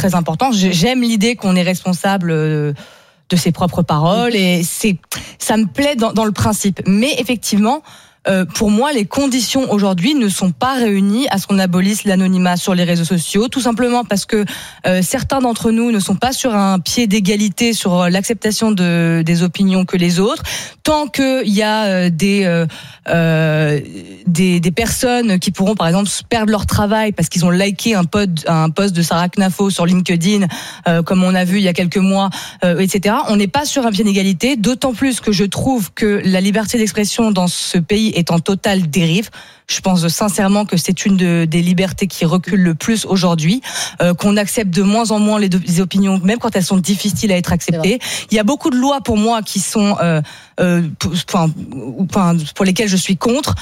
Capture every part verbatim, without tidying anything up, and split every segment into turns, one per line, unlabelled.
très important. J'aime l'idée qu'on est responsable de ses propres paroles et c'est, ça me plaît dans, dans le principe. Mais effectivement, Euh, pour moi, les conditions aujourd'hui ne sont pas réunies à ce qu'on abolisse l'anonymat sur les réseaux sociaux, tout simplement parce que euh, certains d'entre nous ne sont pas sur un pied d'égalité sur l'acceptation de, des opinions que les autres. Tant qu'il y a euh, des, euh, euh, des des personnes qui pourront, par exemple, perdre leur travail parce qu'ils ont liké un post, un post de Sarah Knafo sur LinkedIn, euh, comme on a vu il y a quelques mois, euh, et cetera. On n'est pas sur un pied d'égalité, d'autant plus que je trouve que la liberté d'expression dans ce pays est en totale dérive. Je pense sincèrement que c'est une de, des libertés qui recule le plus aujourd'hui, euh, qu'on accepte de moins en moins les, les opinions, même quand elles sont difficiles à être acceptées. Il y a beaucoup de lois pour moi qui sont, euh, euh, pour, enfin, pour lesquelles je suis contre,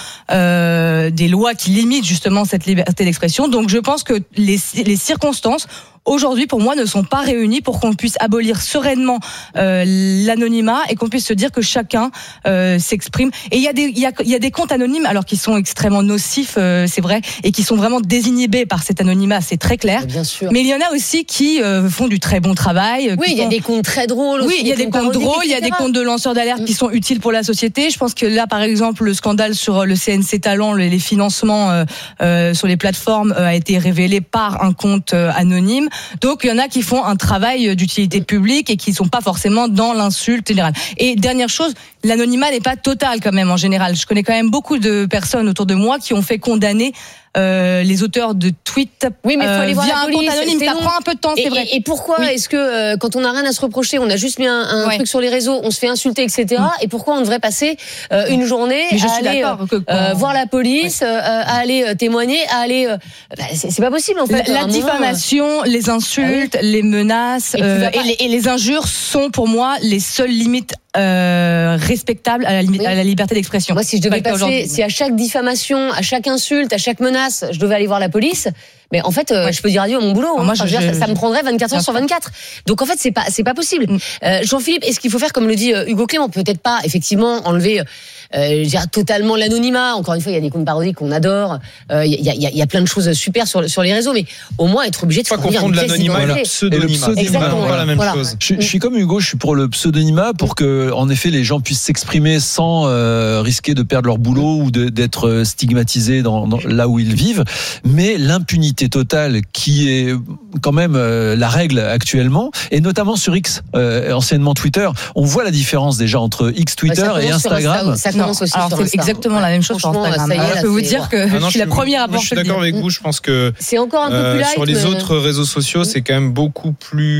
euh, des lois qui limitent justement cette liberté d'expression. Donc je pense que les, les circonstances aujourd'hui, pour moi, ne sont pas réunies pour qu'on puisse abolir sereinement euh, l'anonymat et qu'on puisse se dire que chacun euh, s'exprime. Et il y a des, il y a, il y a des comptes anonymes, alors qui sont extrêmement nocifs, euh, c'est vrai, et qui sont vraiment désinhibés par cet anonymat, c'est très clair.
Bien sûr.
Mais il y en a aussi qui euh, font du très bon travail.
Oui, il y a
font...
des comptes très drôles.
Oui,
il
y a des comptes drôles, il y a des comptes de lanceurs d'alerte mmh. qui sont utiles pour la société. Je pense que là, par exemple, le scandale sur le C N C Talent, les financements euh, euh, sur les plateformes euh, a été révélé par un compte euh, anonyme. Donc, Donc il y en a qui font un travail d'utilité publique et qui ne sont pas forcément dans l'insulte générale. Et dernière chose, l'anonymat n'est pas total quand même en général. Je connais quand même beaucoup de personnes autour de moi qui ont fait condamner Euh, les auteurs de tweets
oui, mais faut aller
euh,
voir
via
la
un
police,
compte anonyme, ça
long.
prend un peu de temps,
et,
c'est vrai.
Et, et pourquoi oui. est-ce que euh, quand on n'a rien à se reprocher, on a juste mis un, un ouais. truc sur les réseaux, on se fait insulter, et cetera. Mm. Et pourquoi on devrait passer euh, une journée
mais je
à
suis
aller
que quand...
euh, voir la police, ouais. euh, à aller euh, témoigner, à aller euh, bah, c'est, c'est pas possible en fait.
La, la diffamation, moment, euh... les insultes, ah oui. les menaces et, euh, et, les, et les injures sont pour moi les seules limites euh, respectables à la, oui. à la liberté d'expression.
Moi, si je devais passer, si à chaque diffamation, à chaque insulte, à chaque menace, je devais aller voir la police, mais en fait, euh, ouais. je peux dire adieu à mon boulot. Hein. Moi, je, je, ça, ça me prendrait vingt-quatre heures sur vingt-quatre. Donc en fait, c'est pas, c'est pas possible. Mm. Euh, Jean-Philippe, est-ce qu'il faut faire comme le dit euh, Hugo Clément, peut-être pas, effectivement, enlever euh, dire, totalement l'anonymat. Encore une fois, il y a des comptes parodiques qu'on adore. Il euh, y, y, y, y a plein de choses super sur sur les réseaux, mais au moins être obligé de
pas
fournir
confondre l'anonymat et le pseudonymat.
C'est exactement
pas la même
voilà.
chose.
Je, je suis comme Hugo, je suis pour le pseudonymat pour que, en effet, les gens puissent s'exprimer sans euh, risquer de perdre leur boulot ou de, d'être stigmatisés dans, dans là où ils vivent. Mais l'impunité totale, qui est quand même euh, la règle actuellement, et notamment sur X, euh, anciennement Twitter, on voit la différence déjà entre X Twitter
ouais,
et Instagram.
Insta, ça commence aussi
alors
sur
c'est
Insta.
exactement ouais. la même chose sur Instagram.
Est,
alors,
là,
je peux vous
c'est...
dire que ah non, je suis la première à
moi, je suis d'accord avec vous. Je pense que
c'est encore un peu
euh,
plus light.
Sur les
mais...
autres réseaux sociaux, c'est quand même beaucoup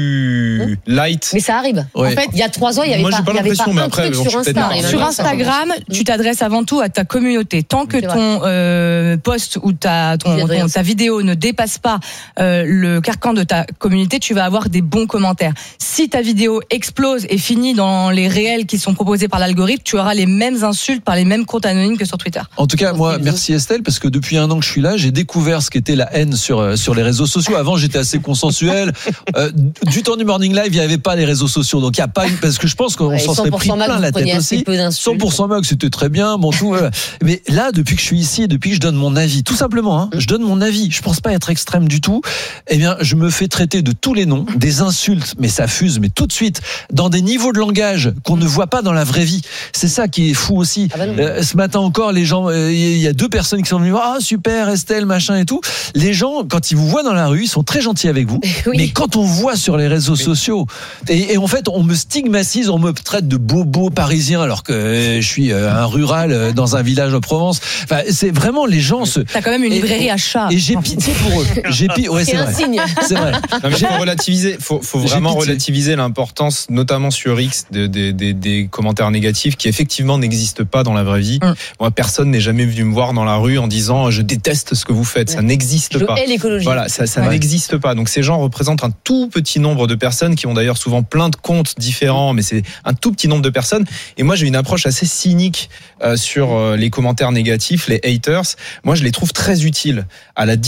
plus light.
Mais ça arrive.
Ouais.
En fait, il y a trois ans, il y avait
moi,
pas,
j'ai pas
il y avait
l'impression,
pas
mais
un
après,
truc
bon,
sur Insta.
non,
sur Instagram, tu t'adresses avant tout à ta communauté. Tant que ton euh, post ou ta ton, ton ta vidéo ne dépasse pas euh, le carcan de ta communauté, tu vas avoir des bons commentaires. Si ta vidéo explose et finit dans les réels qui sont proposés par l'algorithme, tu auras les mêmes insultes par les mêmes comptes anonymes que sur Twitter.
En tout cas, moi, merci Estelle, parce que depuis un an que je suis là, j'ai découvert ce qu'était la haine sur sur les réseaux sociaux. Avant, j'étais assez consensuel. Euh, du temps du Morning Live, il n'y avait pas les réseaux sociaux, donc il y a pas une, parce que je pense qu'on ouais, s'en serait pris plein la tête aussi. cent pour cent Mag, c'était très bien, bon tout. Voilà. Mais là, depuis que je suis ici, depuis que je donne mon avis, tout simplement, hein, je donne mon avis. Je pense pas être extrême du tout. Eh bien, je me fais traiter de tous les noms, des insultes, mais ça fuse, mais tout de suite, dans des niveaux de langage qu'on ne voit pas dans la vraie vie. C'est ça qui est fou aussi. Ah ben euh, ce matin encore, les gens, il euh, y a deux personnes qui sont venues, ah super Estelle, machin et tout. Les gens, quand ils vous voient dans la rue, ils sont très gentils avec vous. Oui. Mais quand on voit sur les réseaux oui. sociaux, et, et en fait, on me stigmatise, on me traite de bobo parisien, alors que euh, je suis euh, un rural euh, dans un village en Provence. Enfin, c'est vraiment les gens se.
T'as quand même une librairie
et,
à chat.
Et j'ai pitié pour eux. J'ai pi... ouais, c'est, c'est vrai.
Signe.
C'est vrai.
Non, mais faut relativiser. Faut, faut vraiment relativiser l'importance, notamment sur X, de, de, de, des commentaires négatifs qui effectivement n'existent pas dans la vraie vie. Mm. Moi, personne n'est jamais venu me voir dans la rue en disant je déteste ce que vous faites. Ouais. Ça n'existe
je
pas.
hais l'écologie.
Voilà, ça, ça
ouais.
n'existe pas. Donc ces gens représentent un tout petit nombre de personnes qui ont d'ailleurs souvent plein de comptes différents, mais c'est un tout petit nombre de personnes. Et moi, j'ai une approche assez cynique euh, sur euh, les commentaires négatifs, les haters. Moi, je les trouve très utiles à la diffusion de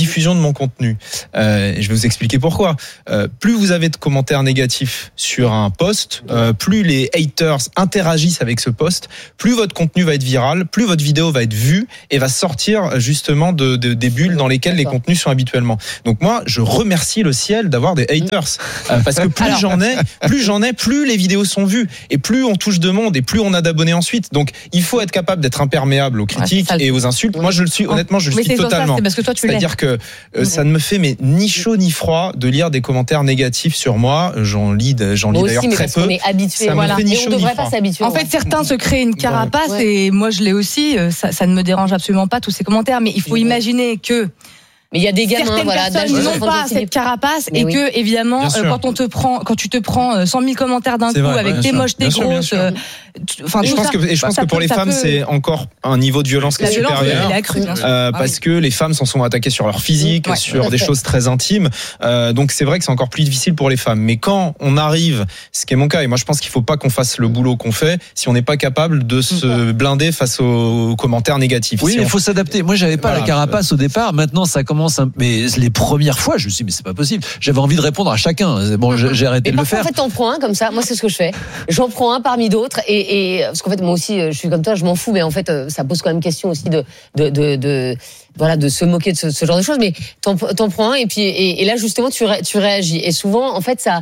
mon contenu. Euh, je vais vous expliquer pourquoi. Euh, plus vous avez de commentaires négatifs sur un post, euh, plus les haters interagissent avec ce post, plus votre contenu va être viral, plus votre vidéo va être vue et va sortir justement de, de des bulles dans lesquelles les contenus sont habituellement. Donc moi, je remercie le ciel d'avoir des haters euh, parce que plus Alors, j'en ai, plus j'en ai, plus les vidéos sont vues et plus on touche de monde et plus on a d'abonnés ensuite. Donc il faut être capable d'être imperméable aux critiques ouais, et aux insultes. Moi, je le suis honnêtement, je le
mais
suis totalement.
Ça, c'est parce que toi, tu
C'est-à-dire que euh, ça ne me fait mais ni chaud ni froid de lire des commentaires négatifs sur moi. J'en lis, j'en lis
aussi,
d'ailleurs très peu.
On est habitué,
ça
voilà.
me fait ni
et
chaud,
on
ni
devrait
froid.
pas s'habituer.
En fait, certains se créent une carapace ouais. et moi, je l'ai aussi. Ça, ça ne me dérange absolument pas tous ces commentaires, mais il faut imaginer que.
Mais il y a des gamins,
certaines
voilà,
personnes n'ont pas cette carapace mais et oui. que évidemment, euh, quand on te prend, quand tu te prends cent mille commentaires d'un coup vrai, avec t'es moche, t'es grosse,
enfin je pense ça, que et je pense que pour peut, les femmes peut... c'est encore un niveau de violence qui est supérieur, euh, parce que les femmes s'en sont attaquées sur leur physique, ouais, sur des choses très intimes. Euh, donc c'est vrai que c'est encore plus difficile pour les femmes. Mais quand on arrive, ce qui est mon cas, et moi je pense qu'il faut pas qu'on fasse le boulot qu'on fait si on n'est pas capable de se blinder face aux commentaires négatifs.
Oui,
si
il
on...
faut s'adapter. Moi j'avais pas voilà, la carapace au départ. Maintenant ça commence. Mais les premières fois, je me suis dit, mais c'est pas possible. J'avais envie de répondre à chacun. Bon, j'ai arrêté de le faire.
En fait, t'en prends un comme ça. Moi, c'est ce que je fais. J'en prends un parmi d'autres. Et, et parce qu'en fait, moi aussi, je suis comme toi, je m'en fous. Mais en fait, ça pose quand même question aussi de, de, de, de voilà, de se moquer de ce, ce genre de choses. Mais t'en, t'en prends un et puis, et, et là, justement, tu, ré, tu réagis. Et souvent, en fait, ça,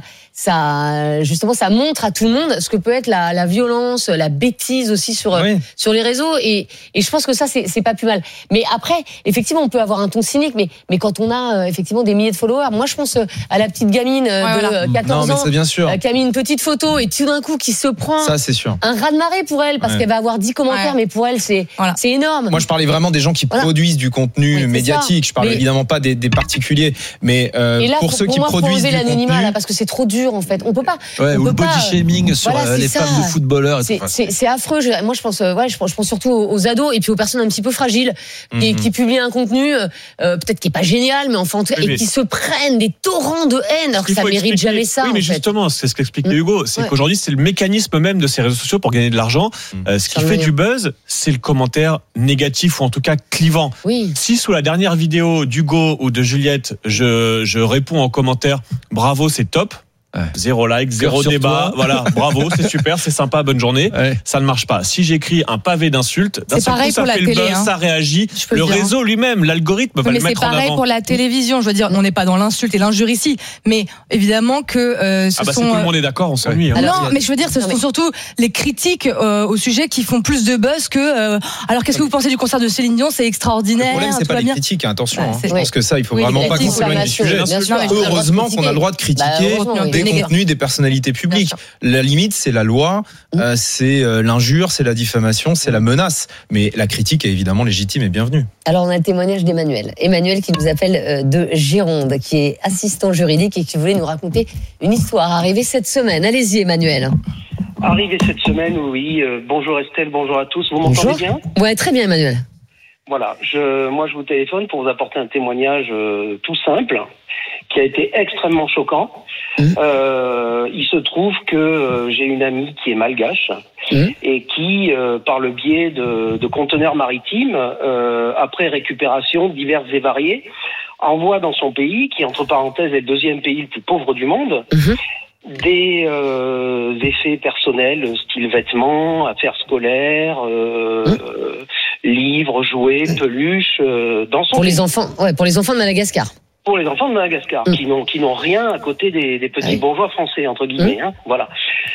ça, justement, ça montre à tout le monde ce que peut être la, la violence, la bêtise aussi sur, oui. sur les réseaux. Et, et je pense que ça, c'est, c'est pas plus mal. Mais après, effectivement, on peut avoir un ton cynique, mais, mais quand on a, euh, effectivement, des milliers de followers, moi, je pense à la petite gamine euh, ouais, de voilà. quatorze
non, mais
ans,
c'est bien sûr.
Euh, qui a mis une petite photo et tout d'un coup, qui se prend
ça, c'est sûr.
un raz-de-marée pour elle, parce ouais. qu'elle va avoir dix commentaires, ouais. mais pour elle, c'est, voilà. c'est énorme.
Moi, je parlais vraiment des gens qui voilà. produisent du contenu ouais, médiatique. Ça. Je parle mais... évidemment pas des, des particuliers, mais euh,
et là,
pour, pour ceux
pour
qui
moi,
produisent du
l'anonymat,
contenu,
là, parce que c'est trop dur, en fait. On peut pas.
Ouais,
on
ou
peut
le body
pas,
shaming sur
voilà,
les
ça.
femmes de footballeurs.
C'est, c'est, c'est affreux. Moi, je pense, ouais, je pense, je pense surtout aux, aux ados et puis aux personnes un petit peu fragiles mm-hmm. qui, qui publient un contenu euh, peut-être qui est pas génial, mais enfin, oui, et mais... qui se prennent des torrents de haine, alors que ça mérite jamais ça.
Oui, mais
en fait.
justement, c'est ce qu'expliquait Hugo, c'est ouais. qu'aujourd'hui, c'est le mécanisme même de ces réseaux sociaux pour gagner de l'argent. Mm. Euh, ce qui fait du buzz, c'est le commentaire négatif ou en tout cas clivant.
Oui.
Si sous la dernière vidéo d'Hugo ou de Juliette, je, je réponds en commentaire, bravo, c'est top. Ouais. Zéro like, zéro débat, voilà, bravo, c'est super, c'est sympa, bonne journée. Ouais. Ça ne marche pas. Si j'écris un pavé d'insultes, d'un seul coup, ça fait le buzz, hein. Ça réagit. Le réseau dire. lui-même, l'algorithme
oui,
va
le
mettre en avant.
C'est pareil pour la télévision. Je veux dire, on n'est pas dans l'insulte et l'injure ici, mais évidemment que euh, ce
ah bah
sont.
Si tout le monde est d'accord, on s'ennuie.
Hein. Non, mais je veux dire, ce sont surtout les critiques euh, au sujet qui font plus de buzz que. Euh, alors, qu'est-ce que vous pensez du concert de Céline Dion ? C'est extraordinaire. Le
problème, c'est pas les
bien.
critiques. Attention,
bah,
je pense que ça, il faut vraiment pas qu'on s'éloigne du sujet. Heureusement qu'on a le droit de critiquer des contenus, des personnes. Publique. La limite, c'est la loi, euh, c'est euh, l'injure, c'est la diffamation, c'est la menace. Mais la critique est évidemment légitime et bienvenue.
Alors, on a le témoignage d'Emmanuel. Emmanuel qui nous appelle euh, de Gironde, qui est assistant juridique et qui voulait nous raconter une histoire arrivée cette semaine. Allez-y, Emmanuel.
Arrivé cette semaine, oui. Euh, bonjour Estelle, bonjour à tous. Vous
bonjour.
m'entendez bien ?
Ouais, très bien, Emmanuel.
Voilà. Je, moi, je vous téléphone pour vous apporter un témoignage euh, tout simple, qui a été extrêmement choquant. Mmh. Euh, il se trouve que euh, j'ai une amie qui est malgache mmh. et qui, euh, par le biais de, de conteneurs maritimes, euh, après récupération diverses et variées, envoie dans son pays, qui entre parenthèses est le deuxième pays le plus pauvre du monde, mmh. des euh, effets personnels, style vêtements, affaires scolaires, euh, mmh. euh, livres, jouets, peluches, euh, dans son
pour
pays.
les enfants, ouais, pour les enfants de Madagascar.
Pour les enfants de Madagascar, mmh. qui n'ont qui n'ont rien à côté des, des petits oui. bourgeois français entre guillemets, mmh. hein, voilà.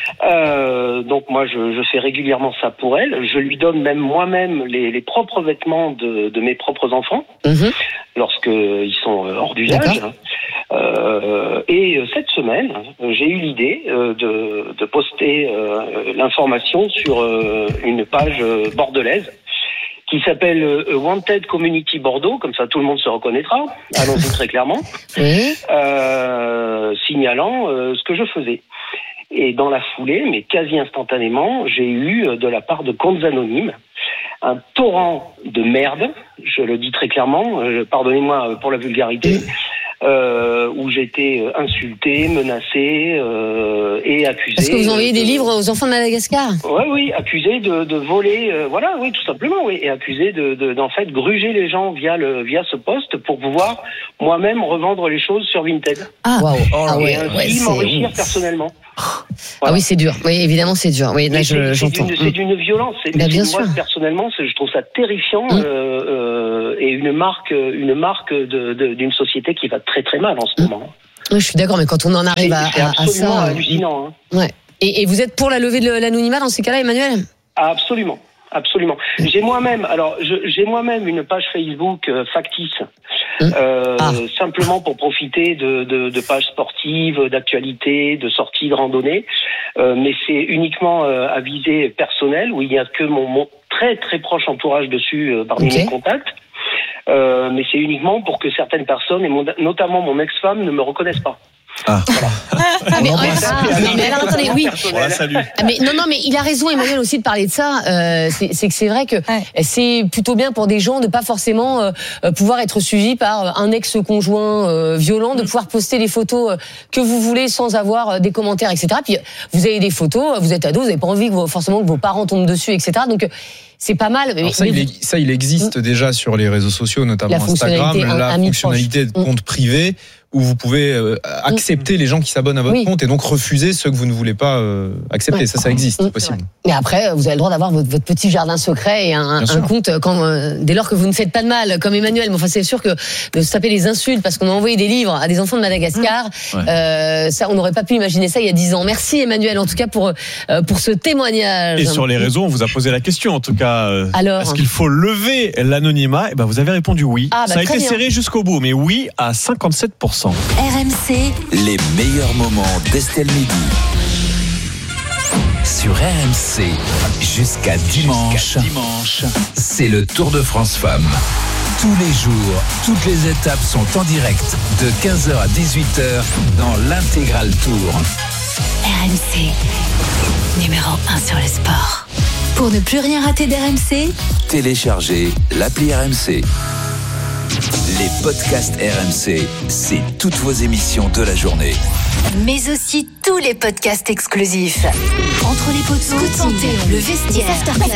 Euh, donc moi je, je fais régulièrement ça pour elle. Je lui donne même moi-même les, les propres vêtements de, de mes propres enfants mmh. lorsque ils sont hors d'usage. Euh, et cette semaine, j'ai eu l'idée de, de poster euh, l'information sur euh, une page bordelaise qui s'appelle Wanted Community Bordeaux, comme ça tout le monde se reconnaîtra, allons-y très clairement, oui. euh, signalant euh, ce que je faisais. Et dans la foulée, mais quasi instantanément, j'ai eu de la part de comptes anonymes un torrent de merde, je le dis très clairement, euh, pardonnez-moi pour la vulgarité, euh, où j'ai été insulté, menacé euh, et accusé.
Est-ce que vous envoyez de, des livres aux enfants de Madagascar?
Oui, oui, accusé de, de voler, euh, voilà, oui, tout simplement, oui, et accusé de, de, d'en fait gruger les gens via le via ce poste pour pouvoir moi-même revendre les choses sur Vinted.
Ah, wow.
ah
ouais,
et ainsi
ouais,
m'enrichir personnellement.
Voilà. Ah oui, c'est dur. Oui, évidemment, c'est dur. Oui, là, je,
c'est,
j'entends.
C'est d'une, c'est d'une violence. C'est,
bah, bien
c'est, moi,
sûr.
personnellement, c'est, je trouve ça terrifiant mmh. euh, euh, et une marque, une marque de, de, d'une société qui va très très mal en ce moment.
Oui, je suis d'accord, mais quand on en arrive
c'est,
à,
c'est
à, à ça,
hallucinant. Hein.
Ouais. Et, et vous êtes pour la levée de l'anonymat dans ces cas-là, Emmanuel?
Absolument. Absolument. J'ai moi-même, alors je, j'ai moi-même une page Facebook euh, factice, euh, ah. simplement pour profiter de, de, de pages sportives, d'actualités, de sorties de randonnée, euh, mais c'est uniquement euh, à visée personnelle où il n'y a que mon, mon très très proche entourage dessus euh, parmi okay. mes contacts. Euh, mais c'est uniquement pour que certaines personnes, et mon, notamment mon ex-femme, ne me reconnaissent pas.
Ah.
Voilà.
Ah, mais, ah, mais, mais alors attendez, oui.
Voilà, salut.
Ah, mais non, non, mais il a raison, Emmanuel, aussi de parler de ça. Euh, c'est, c'est que c'est vrai que ouais. c'est plutôt bien pour des gens de pas forcément euh, pouvoir être suivis par un ex-conjoint euh, violent, de pouvoir poster les photos euh, que vous voulez sans avoir euh, des commentaires, et cetera. Puis vous avez des photos, vous êtes ado, vous n'avez pas envie que vos, forcément que vos parents tombent dessus, et cetera. Donc c'est pas mal.
Alors ça,
mais
il est, ça, il existe mmh. déjà sur les réseaux sociaux, notamment
la
Instagram,
un,
la
un
fonctionnalité de compte mmh. privé, où vous pouvez euh, accepter mmh. les gens qui s'abonnent à votre oui. compte et donc refuser ceux que vous ne voulez pas euh, accepter. Ouais. Ça, ça existe, c'est possible.
Mais après, vous avez le droit d'avoir votre, votre petit jardin secret et un, un compte quand, euh, dès lors que vous ne faites pas de mal, comme Emmanuel. Mais enfin, c'est sûr que de se taper les insultes parce qu'on a envoyé des livres à des enfants de Madagascar, mmh. ouais. euh, ça, on n'aurait pas pu imaginer ça il y a dix ans. Merci Emmanuel, en tout cas pour euh, pour ce témoignage.
Et sur les réseaux, on vous a posé la question, en tout cas. Euh,
Alors,
est-ce qu'il faut lever l'anonymat? Et ben, vous avez répondu oui. Ah, bah, ça a été bien. Serré jusqu'au bout, mais oui à cinquante-sept pour cent.
R M C,
les meilleurs moments d'Estelle Midi. Sur R M C, jusqu'à dimanche, jusqu'à dimanche, c'est le Tour de France Femmes. Tous les jours, toutes les étapes sont en direct de quinze heures à dix-huit heures dans l'Intégral Tour.
R M C, numéro un sur le sport. Pour ne plus rien rater d'R M C,
téléchargez l'appli R M C. Les podcasts R M C, c'est toutes vos émissions de la journée.
Mais aussi tous les podcasts exclusifs. Entre les poteaux, santé, le vestiaire,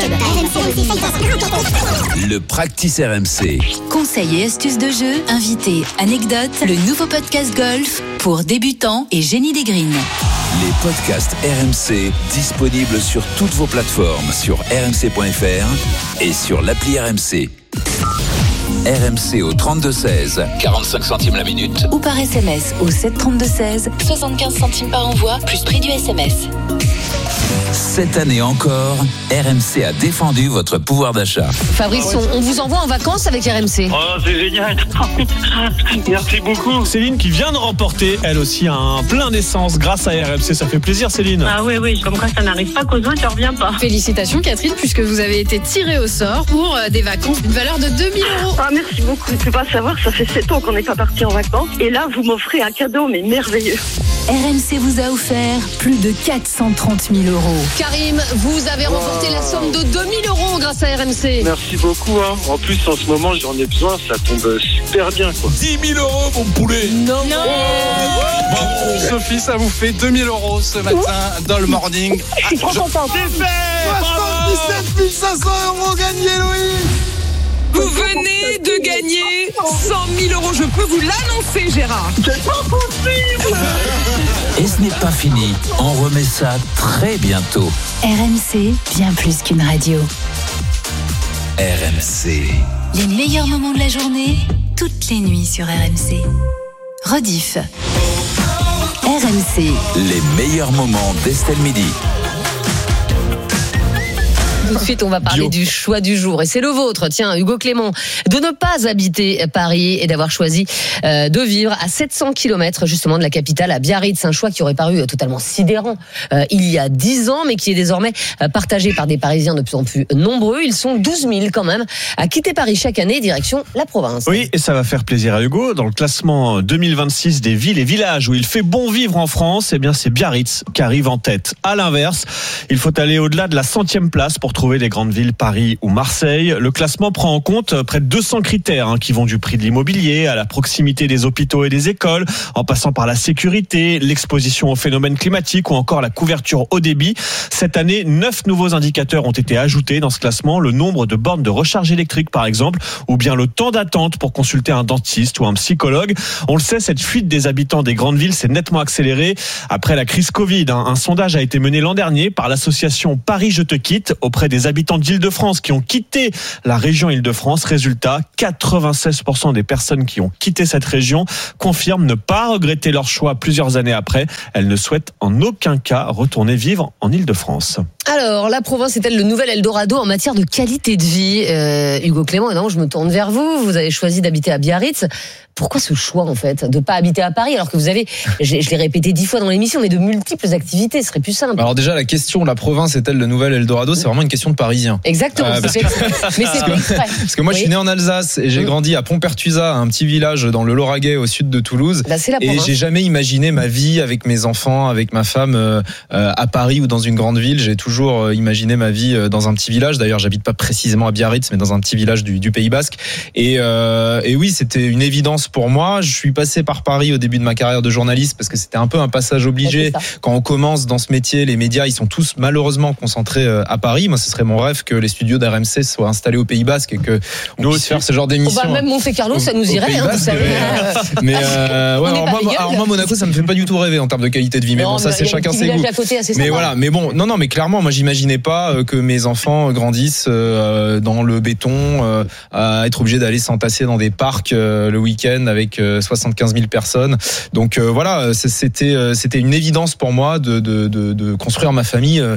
le Practice R M C.
Conseils et astuces de jeu, invités, anecdotes, le nouveau podcast golf pour débutants et génie des greens.
Les podcasts R M C disponibles sur toutes vos plateformes, sur r m c point f r et sur l'appli R M C. R M C au trente-deux seize, quarante-cinq centimes la minute.
Ou par S M S au sept trente-deux seize, soixante-quinze centimes par envoi, plus prix du S M S.
Cette année encore, R M C a défendu votre pouvoir d'achat.
Fabrice, on, on vous envoie en vacances avec R M C.
Oh, c'est génial. Merci beaucoup.
Céline qui vient de remporter, elle aussi, un plein d'essence grâce à R M C. Ça fait plaisir, Céline.
Ah oui, oui, comme quoi ça n'arrive pas qu'aux autres, ça ne revient pas.
Félicitations, Catherine, puisque vous avez été tirée au sort pour des vacances d'une valeur de deux mille euros.
Ah, merci beaucoup. Je ne peux pas savoir, ça fait sept ans qu'on n'est pas parti en vacances. Et là, vous m'offrez un cadeau, mais merveilleux.
R M C vous a offert plus de quatre cent trente mille euros.
Karim, vous avez remporté wow. la somme de deux mille euros grâce à R M C.
Merci beaucoup. Hein. En plus, en ce moment, j'en ai besoin. Ça tombe super bien. Quoi.
dix mille euros, mon poulet.
Non. non.
Oh. Bravo. Sophie, ça vous fait deux mille euros ce matin Ouh. Dans le morning.
Je suis trop content.
C'est fait. soixante-dix-sept mille cinq cents euros gagnés, Louis.
Vous venez de gagner cent mille euros. Je peux vous l'annoncer, Gérard.
C'est pas possible.
Et ce n'est pas fini. On remet ça très bientôt.
R M C, bien plus qu'une radio.
R M C.
Les meilleurs moments de la journée, toutes les nuits sur R M C. Rediff. R M C.
Les meilleurs moments d'Estelle Midi.
Tout de suite, on va parler Bio. du choix du jour. Et c'est le vôtre, tiens, Hugo Clément, de ne pas habiter Paris et d'avoir choisi euh, de vivre à sept cents kilomètres justement de la capitale, à Biarritz. Un choix qui aurait paru totalement sidérant euh, il y a dix ans, mais qui est désormais euh, partagé par des Parisiens de plus en plus nombreux. Ils sont douze mille quand même à quitter Paris chaque année, direction la province.
Oui, et ça va faire plaisir à Hugo. Dans le classement deux mille vingt-six des villes et villages où il fait bon vivre en France, eh bien c'est Biarritz qui arrive en tête. À l'inverse, il faut aller au-delà de la centième place pour trouver retrouver les grandes villes Paris ou Marseille. Le classement prend en compte près de deux cents critères hein, qui vont du prix de l'immobilier à la proximité des hôpitaux et des écoles, en passant par la sécurité, l'exposition aux phénomènes climatiques ou encore la couverture haut débit. Cette année, neuf nouveaux indicateurs ont été ajoutés dans ce classement. Le nombre de bornes de recharge électrique, par exemple, ou bien le temps d'attente pour consulter un dentiste ou un psychologue. On le sait, cette fuite des habitants des grandes villes s'est nettement accélérée après la crise Covid. Un sondage a été mené l'an dernier par l'association Paris Je Te Quitte auprès des habitants d'Île-de-France qui ont quitté la région Île-de-France. Résultat, quatre-vingt-seize pour cent des personnes qui ont quitté cette région confirment ne pas regretter leur choix plusieurs années après. Elles ne souhaitent en aucun cas retourner vivre en Île-de-France.
Alors, la province est-elle le nouvel Eldorado en matière de qualité de vie? euh, Hugo Clément, et non, je me tourne vers vous. Vous avez choisi d'habiter à Biarritz. Pourquoi ce choix, en fait, de ne pas habiter à Paris, alors que vous avez, je, je l'ai répété dix fois dans l'émission, mais de multiples activités, ce serait plus simple.
Alors déjà, la question, la province est-elle le nouvel Eldorado, c'est vraiment une question de Parisien.
Exactement. Euh,
parce,
que... mais c'est
parce, que, parce que moi, oui. je suis né en Alsace et j'ai mmh. grandi à Pont-Pertuis, un petit village dans le Lauragais, au sud de Toulouse.
Là, c'est la
et j'ai jamais imaginé ma vie avec mes enfants, avec ma femme, euh, à Paris ou dans une grande ville. J'ai toujours euh, imaginé ma vie dans un petit village. D'ailleurs, j'habite pas précisément à Biarritz, mais dans un petit village du, du Pays Basque. Et, euh, et oui, c'était une évidence pour moi. Je suis passé par Paris au début de ma carrière de journaliste parce que c'était un peu un passage obligé. Quand on commence dans ce métier, les médias, ils sont tous malheureusement concentrés à Paris. Moi, ce serait mon rêve que les studios d'R M C soient installés au Pays Basque et que on puisse faire ce genre d'émission.
On va même Monte-Carlo, ça nous irait. Hein,
Basque, mais euh, ouais, alors, moi, alors moi, Monaco, ça me fait pas du tout rêver en termes de qualité de vie. Mais non, bon, ça, c'est chacun ses goûts. Mais voilà, mais bon, non, non, mais clairement, moi, j'imaginais pas que mes enfants grandissent euh, dans le béton, euh, à être obligés d'aller s'entasser dans des parcs euh, le week-end avec euh, soixante-quinze mille personnes. Donc euh, voilà, c'était euh, c'était une évidence pour moi de de de, de construire ma famille euh,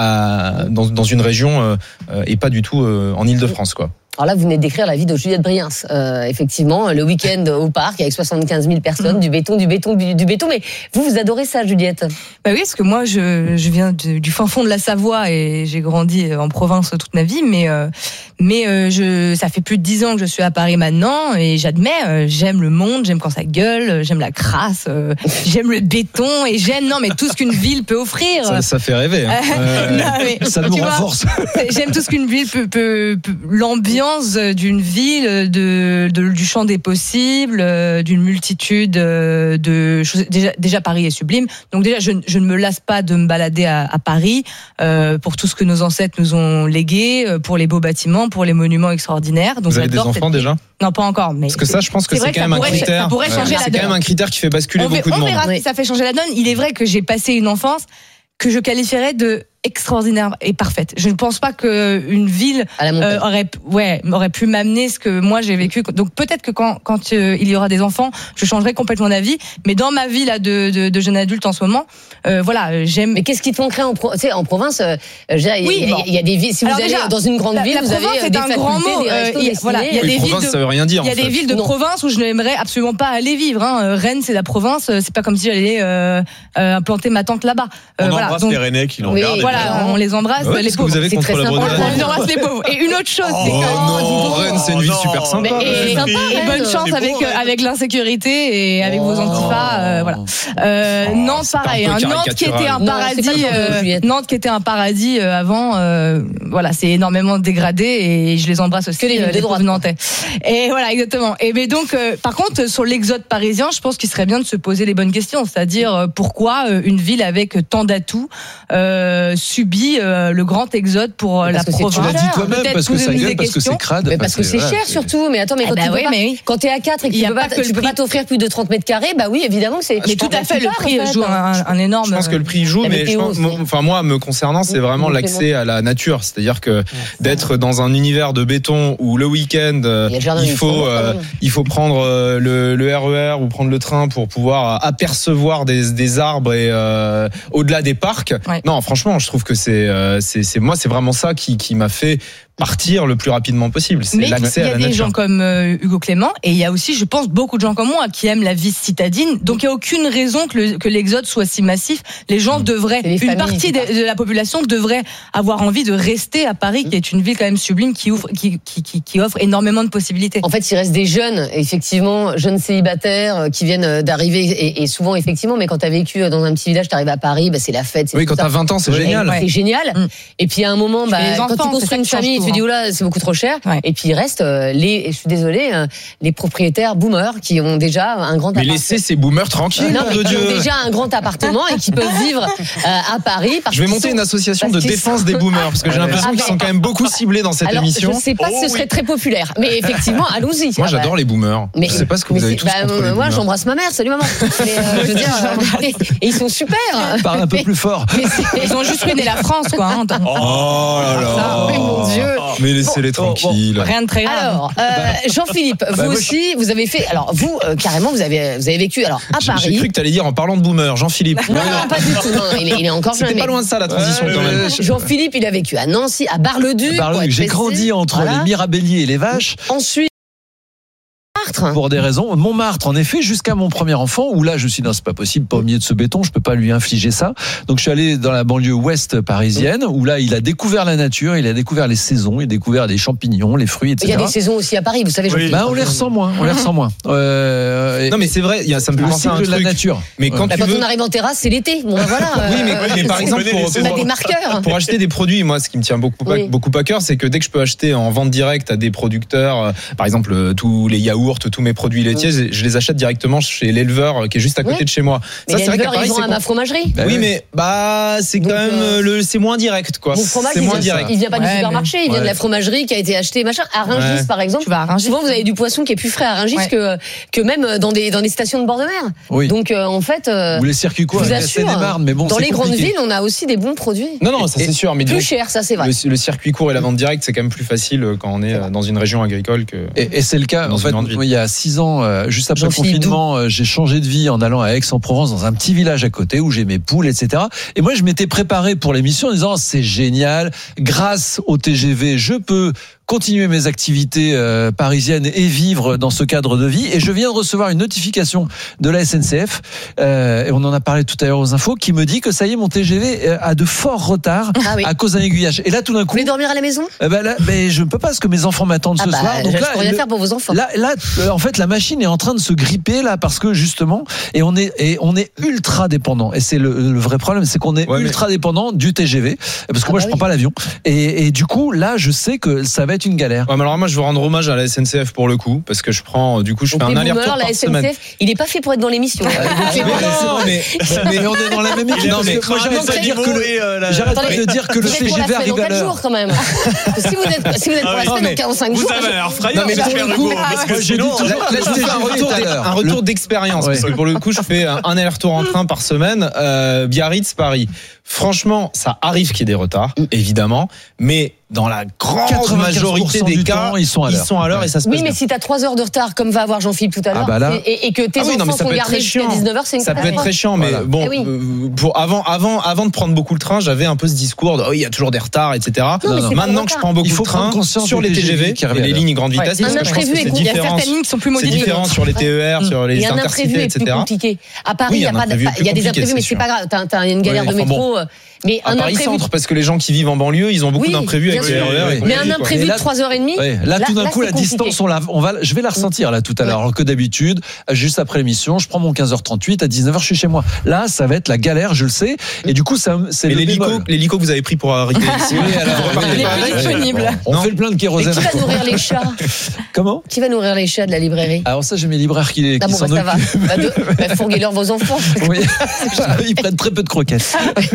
à, dans dans une région euh, et pas du tout euh, en Île-de-France, quoi.
Alors là, vous venez de décrire la vie de Juliette Briens. Euh, effectivement, le week-end au parc avec soixante-quinze mille personnes, mmh. du béton, du béton, du béton. Mais vous, vous adorez ça, Juliette?
Bah oui, parce que moi, je, je viens du, du fin fond de la Savoie et j'ai grandi en province toute ma vie. Mais, euh, mais euh, je, ça fait plus de dix ans que je suis à Paris maintenant et j'admets, euh, j'aime le monde, j'aime quand ça gueule, j'aime la crasse, euh, j'aime le béton et j'aime, non, mais tout ce qu'une ville peut offrir.
Ça, ça fait rêver. Hein.
Euh, non, mais,
ça nous renforce.
J'aime tout ce qu'une ville peut, peut, peut l'ambiance d'une ville, de, de, du champ des possibles, d'une multitude de choses. Déjà, déjà Paris est sublime. Donc déjà, je, je ne me lasse pas de me balader à, à Paris euh, pour tout ce que nos ancêtres nous ont légué, pour les beaux bâtiments, pour les monuments extraordinaires. Donc,
vous avez des enfants déjà?
Non, pas encore. Mais
parce que ça, je pense que c'est,
c'est
quand même un critère.
Ça pourrait changer
ouais,
la
c'est
donne.
quand même un critère qui fait basculer
on
beaucoup
verra,
de monde.
On verra si ça fait changer la donne. Il est vrai que j'ai passé une enfance que je qualifierais de extraordinaire et parfaite. Je ne pense pas que une ville euh, aurait, ouais, aurait pu m'amener ce que moi j'ai vécu. Donc peut-être que quand, quand euh, il y aura des enfants, je changerai complètement d'avis. Mais dans ma vie là de, de, de jeune adulte en ce moment, euh, voilà, j'aime.
Mais qu'est-ce qui te manquerait en, pro- en province? euh, Il oui, y, bon. y a des villes. Si vous Alors allez déjà, dans une grande
la,
ville,
la
vous avez
c'est
des
un grand mot.
Des
euh, y, voilà, il y a
oui,
des
province,
villes de,
ça veut rien dire.
Il y a des villes de non. province où je n'aimerais absolument pas aller vivre. Hein. Rennes, c'est la province. C'est pas comme si j'allais euh, euh, implanter ma tante là-bas.
Euh, on voilà, embrasse donc, les Rennais qui l'ont regardé.
Voilà, on les embrasse.
Ouais, les pauvres. Vous avez
c'est
contre
très
la
sympa.
Bretagne.
On embrasse les pauvres. Et une autre chose,
oh,
c'est que
non, Rennes, c'est une ville super sympa.
Et,
sympa,
et bonne chance
c'est
avec
beau,
euh, avec l'insécurité et avec oh, vos antifas. Euh, voilà. Euh, oh, Nantes, pareil. Un Nantes qui était un paradis. Non, euh, Nantes qui était un paradis euh, avant. Euh, voilà, c'est énormément dégradé et je les embrasse aussi. Que les villes de droite nantais. Et voilà, exactement. Et mais donc, euh, par contre, sur l'exode parisien, je pense qu'il serait bien de se poser les bonnes questions, c'est-à-dire euh, pourquoi euh, une ville avec tant d'atouts euh, subit euh, le grand exode pour euh, la province.
Tu l'as dit toi-même, parce que ça gueule, parce que c'est crade.
Mais parce que c'est cher surtout. Mais attends, mais quand, ah bah tu oui, pas, mais quand t'es à quatre et que tu peux pas, tu peux pas t'offrir plus de trente mètres carrés, bah oui, évidemment que c'est.
Mais tout à fait, le prix joue un énorme.
Je pense que le prix joue, mais enfin moi, me concernant, c'est vraiment l'accès à la nature, c'est-à-dire que d'être dans un univers de béton où le week-end il faut il faut prendre le le R E R ou prendre le train pour pouvoir apercevoir des des arbres et au-delà des parcs. Non, franchement, je trouve que c'est c'est c'est moi, c'est vraiment ça qui qui m'a fait partir le plus rapidement possible. C'est
mais
l'accès à la nature.
Il y a des gens comme euh, Hugo Clément et il y a aussi, je pense, beaucoup de gens comme moi qui aiment la vie citadine. Donc il n'y a aucune raison que, le, que l'exode soit si massif. Les gens mmh. devraient, les une familles, partie de, de la population devrait avoir envie de rester à Paris, mmh. qui est une ville quand même sublime, qui, ouvre, qui, qui, qui, qui offre énormément de possibilités.
En fait, il reste des jeunes, effectivement, jeunes célibataires qui viennent d'arriver et, et souvent, effectivement, mais quand tu as vécu dans un petit village, tu arrives à Paris, bah, c'est la fête. C'est
oui, quand tu as vingt ans, c'est ouais, génial.
Ouais. C'est génial. Mmh. Et puis à un moment, bah, enfants, quand tu construis une famille, tu dis, oh là, c'est beaucoup trop cher. Ouais. Et puis il reste euh, les, je suis désolée, euh, les propriétaires boomers qui ont déjà un grand appartement.
Mais laissez ces boomers tranquilles,
euh, non,
de Dieu.
Qui ont déjà un grand appartement et qui peuvent vivre euh, à Paris.
Je vais monter sont, une association de défense sont... des boomers parce que j'ai l'impression ah, qu'ils sont quand même beaucoup ciblés dans cette
alors,
émission.
Je sais pas oh, si ce serait oui. très populaire, mais effectivement, allons-y.
Moi, j'adore les boomers. Mais, je sais pas ce que vous avez tous
bah,
contre les boomers.
Moi, j'embrasse ma mère. Salut maman. Mais, euh, je veux dire, et ils sont super.
Parle un peu plus fort.
Ils ont juste ruiné la France, quoi.
Oh là là.
Mais mon Dieu.
Mais laissez-les tranquilles.
Rien de très grave.
Alors, euh, Jean-Philippe, vous bah, aussi, vous avez fait. Alors, vous, euh, carrément, vous avez, vous avez vécu. Alors, à Paris.
J'ai cru que tu allais dire en parlant de boomer, Jean-Philippe.
Non, non, pas du tout. Non, il, est, il est encore jeune.
C'était pas loin de ça, la transition, ouais, quand même.
Jean-Philippe, il a vécu à Nancy, à Bar-le-Duc.
Bar-le-Duc. J'ai grandi entre voilà. les Mirabelliers et les Vaches.
Ensuite.
Pour des raisons, Montmartre en effet jusqu'à mon premier enfant où là je me suis dit non c'est pas possible, pas au milieu de ce béton, je peux pas lui infliger ça. Donc je suis allé dans la banlieue ouest parisienne où là il a découvert la nature, il a découvert les saisons, il a découvert les champignons, les fruits, et cetera.
Il y a des saisons aussi à Paris, vous savez.
Oui. Bah, on les ressent moins, on les ressent moins. Euh,
non mais c'est vrai, y a, ça me fait penser à un
de
truc.
la nature.
Mais quand,
bah,
tu
quand
veux...
on arrive en terrasse, c'est l'été. Bon voilà.
Oui mais, mais par exemple pour,
on a des marqueurs.
Pour acheter des produits, moi ce qui me tient beaucoup oui. beaucoup à cœur, c'est que dès que je peux acheter en vente directe à des producteurs, par exemple tous les yaourts, tous mes produits laitiers, oui. je les achète directement chez l'éleveur qui est juste à côté oui. de chez moi.
Mais ça c'est vrai qu'à Paris, ils vont à ma fromagerie.
Bah oui, mais bah c'est quand même euh, le c'est moins direct quoi.
C'est moins direct. Il vient pas du supermarché, il vient de la fromagerie qui a été achetée machin à Rungis par exemple.
Tu vas à Rungis.
Souvent vous avez du poisson qui est plus frais à Rungis que que même dans des dans des stations de bord de mer.
Oui.
Donc en fait
ou les circuits courts,
vous assure, mais bon, dans les grandes villes, on a aussi des bons produits.
Non non, ça c'est sûr, mais
plus cher, ça c'est vrai.
Le circuit court et la vente directe, c'est quand même plus facile quand on est dans une région agricole que.
Et c'est le cas en fait. Il y a six ans, juste après le confinement, j'ai changé de vie en allant à Aix-en-Provence dans un petit village à côté où j'ai mes poules, et cetera. Et moi, je m'étais préparé pour l'émission en disant c'est génial, grâce au T G V, je peux continuer mes activités euh, parisiennes et vivre dans ce cadre de vie. Et je viens de recevoir une notification de la S N C F, euh, et on en a parlé tout à l'heure aux infos, qui me dit que ça y est, mon T G V a de forts retards ah oui. à cause d'un aiguillage. Et là, tout d'un coup...
Vous voulez dormir à la maison
euh, bah là, bah, je ne peux pas parce que mes enfants m'attendent
ah
ce
bah,
soir.
Donc là, je peux rien faire pour vos enfants.
Là, là euh, en fait, la machine est en train de se gripper là parce que justement, et on est, et on est ultra dépendant. Et c'est le, le vrai problème, c'est qu'on est ouais, ultra mais... dépendant du T G V, parce que ah moi, bah je oui. prends pas l'avion. Et, et du coup, là, je sais que ça va être une galère.
Ouais, mais alors moi, je veux rendre hommage à la S N C F pour le coup, parce que je prends, du coup, je
donc
fais un aller-retour
par
la
semaine. S N C F, il n'est pas fait pour être dans l'émission.
Non, mais,
mais on est dans la même équipe.
Non, mais
moi, j'arrête pas de dire que le, j'arrête pas de dire que le T G V arrive à l'heure.
Quand même. Si vous êtes, si vous êtes pour la semaine dans quarante-cinq jours.
Vous avez l'air frayeur,
j'espère
Hugo, parce que sinon,
là, je fais un retour, un retour d'expérience, parce que pour le coup, je fais un aller-retour en train par semaine, Biarritz, Paris. Franchement, ça arrive qu'il y ait des retards, évidemment, mais dans la grande majorité des cas,
temps, ils sont à l'heure,
ils sont à l'heure ouais. et ça se passe
Oui, mais
bien.
si tu as trois heures de retard, comme va avoir Jean-Philippe tout à l'heure, ah bah là... et, et que tes ah oui, enfants non, sont gardés jusqu'à dix-neuf heures, c'est une
Ça peut être très chiant, mais voilà. bon, eh oui. euh, pour avant, avant, avant de prendre beaucoup le train, j'avais un peu ce discours de, oh, il y a toujours des retards, et cetera. Non, non, non. Maintenant que je prends beaucoup de train sur les T G V et les lignes grande vitesse, parce que je pense que c'est différent. C'est différent sur les T E R, sur les intercités, et cetera.
À Paris, il y a des imprévus, mais c'est pas grave. T'as une galère de métro. Mais
à Paris Centre, parce que les gens qui vivent en banlieue, ils ont beaucoup d'imprévus avec les R E R.
Mais un imprévu de trois heures trente.
Là, tout d'un coup, la distance, on la, on va, je vais la ressentir là tout à l'heure. Alors que d'habitude, juste après l'émission, je prends mon quinze heures trente-huit, à dix-neuf heures, je suis chez moi. Là, ça va être la galère, je le sais. Et du coup, ça, c'est le
l'hélico, l'hélico que vous avez pris pour arriver ici.
Il est plus disponible.
On fait le plein de kérosène.
Qui va nourrir les chats?
Comment?
Qui va nourrir les chats de la librairie?
Alors ça, j'ai mes libraires qui, qui s'en occupent.
Ça va. Fourguez-leur vos enfants.
Oui. Ils prennent très peu de croquettes.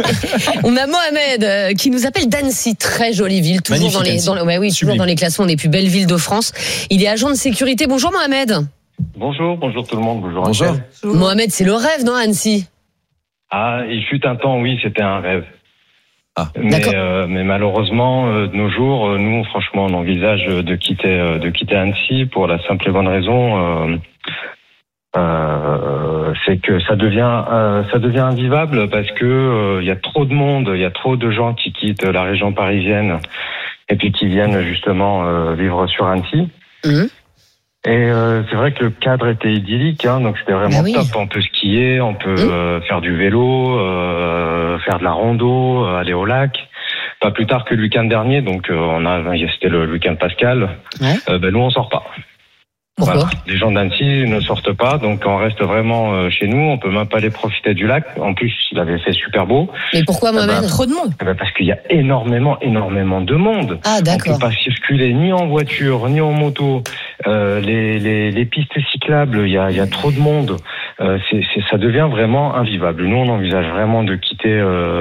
On a Mohamed qui nous appelle d'Annecy, très jolie ville, toujours Magnifique dans les, dans, ouais, oui, toujours dans les classements des plus belles villes de France. Il est agent de sécurité. Bonjour Mohamed.
Bonjour, bonjour tout le monde. Bonjour.
Bonjour.
bonjour. Mohamed, c'est le rêve, non, Annecy?
Ah, il fut un temps, oui, c'était un rêve.
Ah,
mais, euh, mais malheureusement, euh, de nos jours, euh, nous, franchement, on envisage de quitter, euh, de quitter Annecy pour la simple et bonne raison. Euh, Euh, c'est que ça devient euh, ça devient invivable parce que il euh, y a trop de monde, il y a trop de gens qui quittent la région parisienne et puis qui viennent justement euh, vivre sur Annecy. Mmh. Et euh, c'est vrai que le cadre était idyllique, hein, donc c'était vraiment bah oui. top. On peut skier, on peut mmh. euh, faire du vélo, euh, faire de la rando, euh, aller au lac. Pas plus tard que le week-end dernier, donc euh, on a, c'était le week-end pascal. Ouais. Euh, ben nous on sort pas. Voilà. Les gens d'Annecy ne sortent pas, donc on reste vraiment euh, chez nous. On peut même pas aller profiter du lac. En plus, il avait fait super beau.
Mais pourquoi Mohamed ?
Eh ben,
trop de monde.
Eh ben, parce qu'il y a énormément, énormément de monde.
Ah d'accord.
On peut pas circuler ni en voiture, ni en moto. Euh, les, les, les pistes cyclables, il y a, il y a trop de monde. Euh, c'est, c'est, ça devient vraiment invivable. Nous, on envisage vraiment de quitter, euh,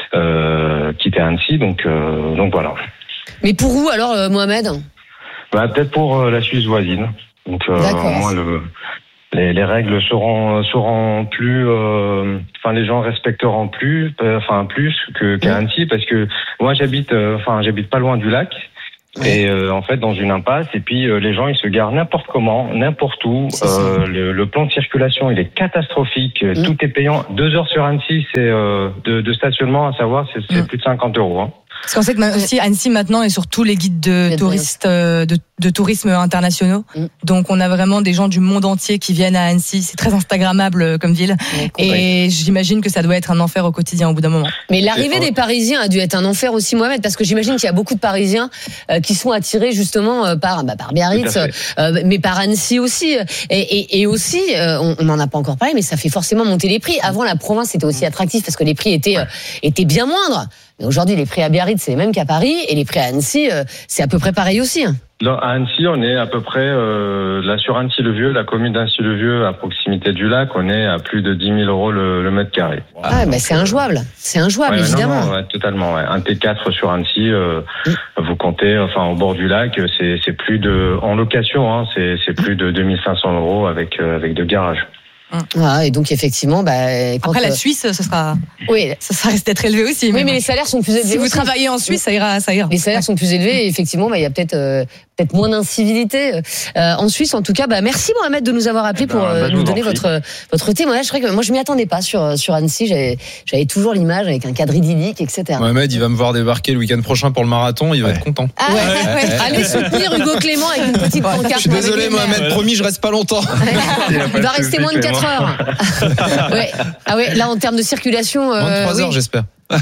euh, quitter Annecy. Donc, euh, donc voilà.
Mais pour où alors, euh, Mohamed ?
Bah, peut-être pour euh, la Suisse voisine. Donc, euh, au moins, le, les, les règles seront, seront plus, euh, enfin, les gens respecteront plus, euh, enfin, plus que, qu'à Annecy, parce que moi, j'habite, euh, enfin, j'habite pas loin du lac. Et euh, en fait, dans une impasse, et puis euh, les gens, ils se garent n'importe comment, n'importe où. Euh, le, le plan de circulation, il est catastrophique. Mmh. Tout est payant. Deux heures sur Annecy, c'est euh, de, de stationnement, à savoir, c'est, c'est mmh. plus de cinquante euros. Hein.
Parce qu'on sait que aussi Annecy maintenant est sur tous les guides de touristes euh, de, de tourisme internationaux. Mm. Donc on a vraiment des gens du monde entier qui viennent à Annecy. C'est très instagrammable comme ville. Mm. Et j'imagine que ça doit être un enfer au quotidien au bout d'un moment.
Mais l'arrivée des Parisiens a dû être un enfer aussi, Mohamed, parce que j'imagine qu'il y a beaucoup de Parisiens euh, qui sont attirés justement euh, par bah, par Biarritz, euh, mais par Annecy aussi. Et, et, et aussi, euh, on n'en a pas encore parlé, mais ça fait forcément monter les prix. Avant, la province était aussi attractive parce que les prix étaient euh, étaient bien moindres. Mais aujourd'hui, les prix à Biarritz, c'est les mêmes qu'à Paris, et les prix à Annecy, euh, c'est à peu près pareil aussi. Hein.
Non, à Annecy, on est à peu près, euh, là sur Annecy-le-Vieux, la commune d'Annecy-le-Vieux, à proximité du lac, on est à plus de dix mille euros le, le mètre carré.
Ah, bah c'est injouable, c'est injouable, ouais, évidemment.
Non, non, ouais, totalement, ouais. Un T quatre sur Annecy, euh, mmh. vous comptez, enfin, au bord du lac, c'est, c'est plus de, en location, hein, c'est, c'est plus de deux mille cinq cents euros avec, euh, avec deux garages.
Ah, et donc effectivement, bah, quand
après la Suisse, ce sera,
oui,
ça, ça reste d'être élevé aussi.
Oui, mais,
mais
les salaires sont plus élevés.
Si
aussi.
vous travaillez en Suisse, ça ira, ça ira.
Les salaires sont plus élevés, et effectivement, bah, il y a peut-être, euh, peut-être moins d'incivilité euh, en Suisse. En tout cas, bah, merci Mohamed de nous avoir appelé pour euh, bah, nous donner votre votre témoignage. Je que moi, je m'y attendais pas sur sur Annecy. J'avais, j'avais toujours l'image avec un cadre idyllique, et cetera.
Mohamed, il va me voir débarquer le week-end prochain pour le marathon. Il va ouais. être content.
Ah, ouais. Ouais. Ouais. Allez soutenir Hugo Clément avec une petite pancarte.
Je suis désolé, Mohamed. Promis, je reste pas longtemps.
Il va rester moins de quatre heures. Ouais. Ah ouais, là en termes de circulation.
Euh, moins de trois heures,
oui.
j'espère.
Oui,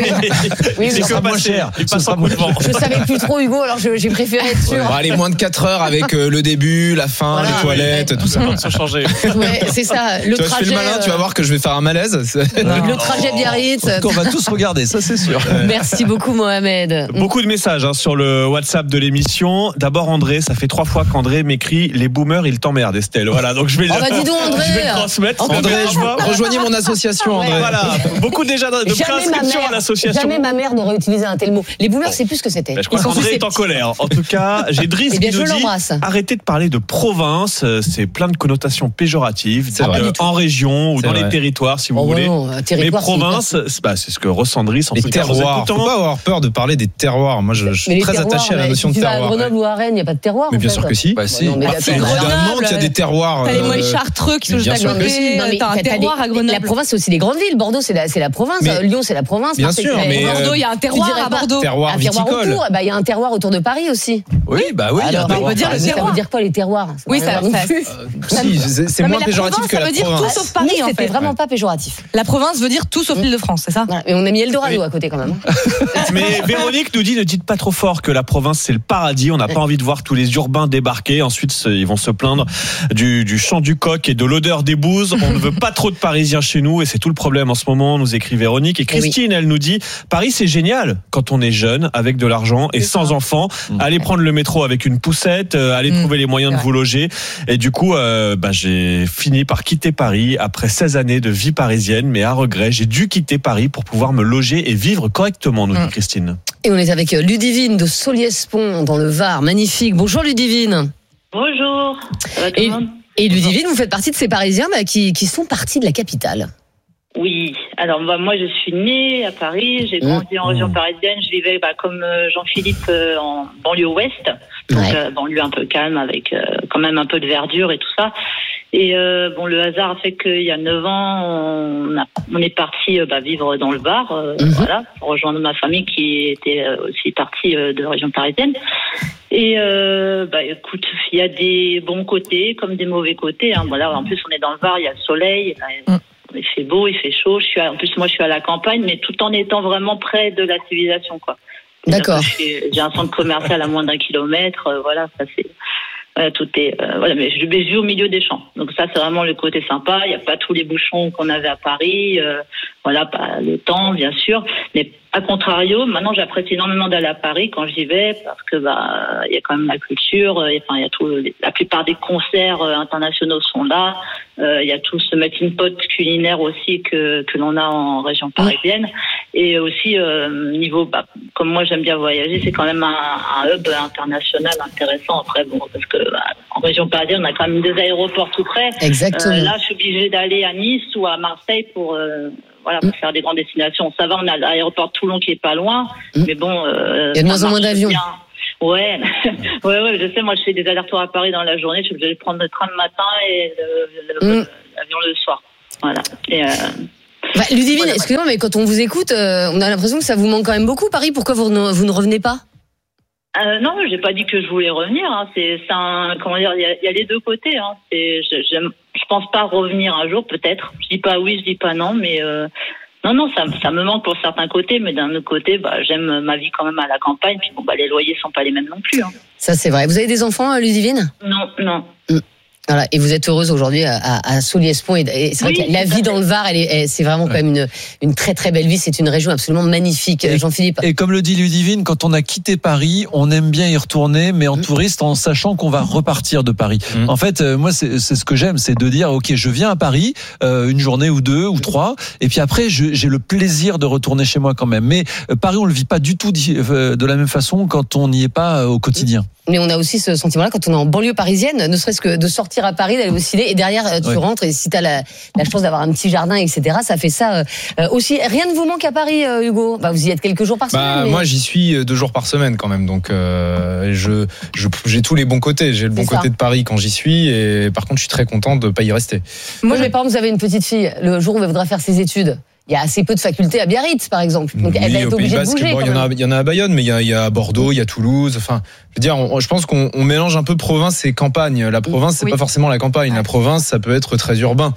oui,
c'est que moins cher. Il passe un coup de vent.
Je savais plus trop, Hugo, alors je, j'ai préféré être sûr.
Ouais, bon, allez, moins de quatre heures avec euh, le début, la fin, voilà, les toilettes, ouais. tout ça.
Se changer.
Ouais, c'est ça. Le
tu vois,
trajet.
Je fais le malin, tu vas voir que je vais faire un malaise.
Non. Le trajet Biarritz.
On va tous regarder, ça c'est sûr.
Merci beaucoup, Mohamed.
Beaucoup de messages hein, sur le WhatsApp de l'émission. D'abord, André, ça fait trois fois qu'André m'écrit les boomers, ils t'emmerdent, Estelle. Voilà, donc je vais.
Oh bah dis donc, André.
Je vais le transmettre.
André, je... rejoignez mon association, André.
Voilà, beaucoup déjà de préinscription à l'association.
Jamais ma mère n'aurait utilisé un tel mot. Les boomers, c'est plus ce que c'était.
Bah, je crois qu'André est en colère. En tout cas, j'ai Driss eh bien, qui nous dit arrêtez de parler de province. C'est plein de connotations péjoratives. C'est vrai. En région ou c'est dans vrai. Les territoires, si vous
oh,
voulez.
Non,
mais province, c'est, bah, c'est ce que ressent Driss.
Les terroirs. Il ne faut pas avoir peur de parler des terroirs. Moi, je, je suis très attaché à la notion de terroir.
Si tu vas à Grenoble ou à Rennes, il n'y a pas de terroir.
Mais bien sûr que si.
Bah si.
Évidemment qu'il y a des terroirs.
T'as les moines chartreux qui sont juste à côté. T'as un terroir à Grenoble.
La province, c'est aussi les grandes villes. Bordeaux, c'est la province. Lyon, c'est la province.
Bien sûr.
Bordeaux, il y a un terroir à Bordeaux.
Terroir
un terroir
viticole.
autour. Bah, il y a un terroir autour de Paris aussi.
Oui, bah oui.
Alors,
bah,
on peut dire les terroirs. Ça veut dire quoi les terroirs?
Oui, ça.
Si, c'est moins péjoratif que la province.
Ça veut dire tout sauf Paris. En fait,
c'était vraiment pas péjoratif.
La province veut dire tout sauf l'Île-de-France, c'est ça?
Et on a mis Eldorado à côté quand même.
Mais Véronique nous dit ne dites pas trop fort que la province c'est le paradis. On n'a pas envie de voir tous les urbains débarquer. Ensuite, ils vont se plaindre du, du chant du coq et de l'odeur des bouses. On ne veut pas trop de Parisiens chez nous et c'est tout le problème en ce moment. Nous écrit Véronique et Christine. Elle nous dit Paris c'est génial quand on est jeune, avec de l'argent et sans enfants. Mmh. Allez prendre le métro avec une poussette, euh, allez mmh. trouver les moyens de vous loger. Et du coup, euh, bah, j'ai fini par quitter Paris après seize années de vie parisienne, mais à regret, j'ai dû quitter Paris pour pouvoir me loger et vivre correctement, nous dit mmh. Christine.
Et on est avec Ludivine de Soliespont dans le Var. Magnifique. Bonjour Ludivine.
Bonjour. Ça va tout
et,
le monde
et Ludivine, vous faites partie de ces Parisiens bah, qui, qui sont partis de la capitale.
Oui, alors bah, moi je suis née à Paris, j'ai grandi mmh. en région parisienne, je vivais bah, comme euh, Jean-Philippe euh, en banlieue ouest, donc ouais. euh, banlieue un peu calme avec euh, quand même un peu de verdure et tout ça. Et euh, bon, le hasard a fait qu'il y a neuf ans, on, a, on est parti euh, bah, vivre dans le Var, euh, mm-hmm. voilà, pour rejoindre ma famille qui était aussi partie euh, de la région parisienne. Et euh, bah écoute, il y a des bons côtés comme des mauvais côtés. Hein. Voilà, en plus on est dans le Var, il y a le soleil, mm. il fait beau, il fait chaud. Je suis à, en plus moi je suis à la campagne, mais tout en étant vraiment près de la civilisation, quoi.
D'accord.
Je suis, j'ai un centre commercial à moins d'un kilomètre. Euh, voilà, ça c'est. Voilà, tout est euh, voilà, mais je, je vis au milieu des champs, donc ça c'est vraiment le côté sympa. Il n'y a pas tous les bouchons qu'on avait à Paris, euh, voilà, pas le temps bien sûr, mais à contrario, maintenant j'apprécie énormément d'aller à Paris quand j'y vais parce que bah il y a quand même la culture, euh, enfin il y a tout, la plupart des concerts euh, internationaux sont là, euh, il y a tout ce melting pot culinaire aussi que que l'on a en région parisienne, et aussi euh, niveau bah, comme moi j'aime bien voyager, c'est quand même un, un hub international intéressant. Après bon, parce que bah, en région parisienne on a quand même des aéroports tout près.
Exactement.
Euh, là je suis obligée d'aller à Nice ou à Marseille pour euh, voilà, pour faire des grandes destinations. Ça va, on a l'aéroport de Toulon qui est pas loin, mmh. mais bon. Euh,
il y a de moins en moins d'avions.
Bien. Ouais, ouais, ouais, je sais. Moi, je fais des allers-retours à Paris dans la journée. Je suis obligée de prendre le train le matin et le, le, mmh. l'avion le soir. Voilà. Et, euh,
bah, Ludivine,
voilà,
excusez-moi, mais quand on vous écoute, euh, on a l'impression que ça vous manque quand même beaucoup, Paris. Pourquoi vous ne, vous ne revenez pas?
Euh, non, j'ai pas dit que je voulais revenir. Hein. C'est, c'est un, comment dire, il y a, y a les deux côtés. Hein. C'est, je, j'aime, je pense pas revenir un jour, peut-être. Je dis pas oui, je dis pas non, mais euh, non, non, ça, ça me manque pour certains côtés, mais d'un autre côté, bah, j'aime ma vie quand même à la campagne. Puis bon, bah, les loyers sont pas les mêmes non plus. Hein.
Ça, c'est vrai. Vous avez des enfants, Ludivine?
Non, non.
Mmh. Voilà, et vous êtes heureuse aujourd'hui à, à, à Souliès-Pont, et, et c'est oui, vrai que la vie dans le Var, elle est, elle, c'est vraiment ouais. quand même une, une très très belle vie. C'est une région absolument magnifique, et, Jean-Philippe.
Et comme le dit Ludivine, quand on a quitté Paris, on aime bien y retourner, mais en mmh. touriste, en sachant qu'on va repartir de Paris. Mmh. En fait, euh, moi, c'est, c'est ce que j'aime, c'est de dire, ok, je viens à Paris euh, une journée ou deux ou trois, et puis après, je, j'ai le plaisir de retourner chez moi quand même. Mais euh, Paris, on le vit pas du tout euh, de la même façon quand on n'y est pas euh, au quotidien.
Mais on a aussi ce sentiment-là quand on est en banlieue parisienne, ne serait-ce que de sortir à Paris, d'aller au ciné, et derrière tu ouais. rentres, et si t'as la, la chance d'avoir un petit jardin, et cetera, ça fait ça euh, aussi. Rien ne vous manque à Paris, euh, Hugo? Bah, vous y êtes quelques jours par
bah,
semaine. Mais...
Moi, j'y suis deux jours par semaine quand même, donc euh, je, je j'ai tous les bons côtés. J'ai le bon côté de Paris quand j'y suis, et par contre, je suis très content de pas y rester.
Moi, mes parents, vous avez une petite fille. Le jour où elle voudra faire ses études, il y a assez peu de facultés à Biarritz, par exemple. Donc, oui, elle va être obligée de bouger.
Bon, il y en a, il y en a à Bayonne, mais il y a, il y a à Bordeaux, il y a Toulouse. Enfin, je veux dire, on, je pense qu'on on mélange un peu province et campagne. La province, c'est oui. pas forcément la campagne. La province, ça peut être très urbain.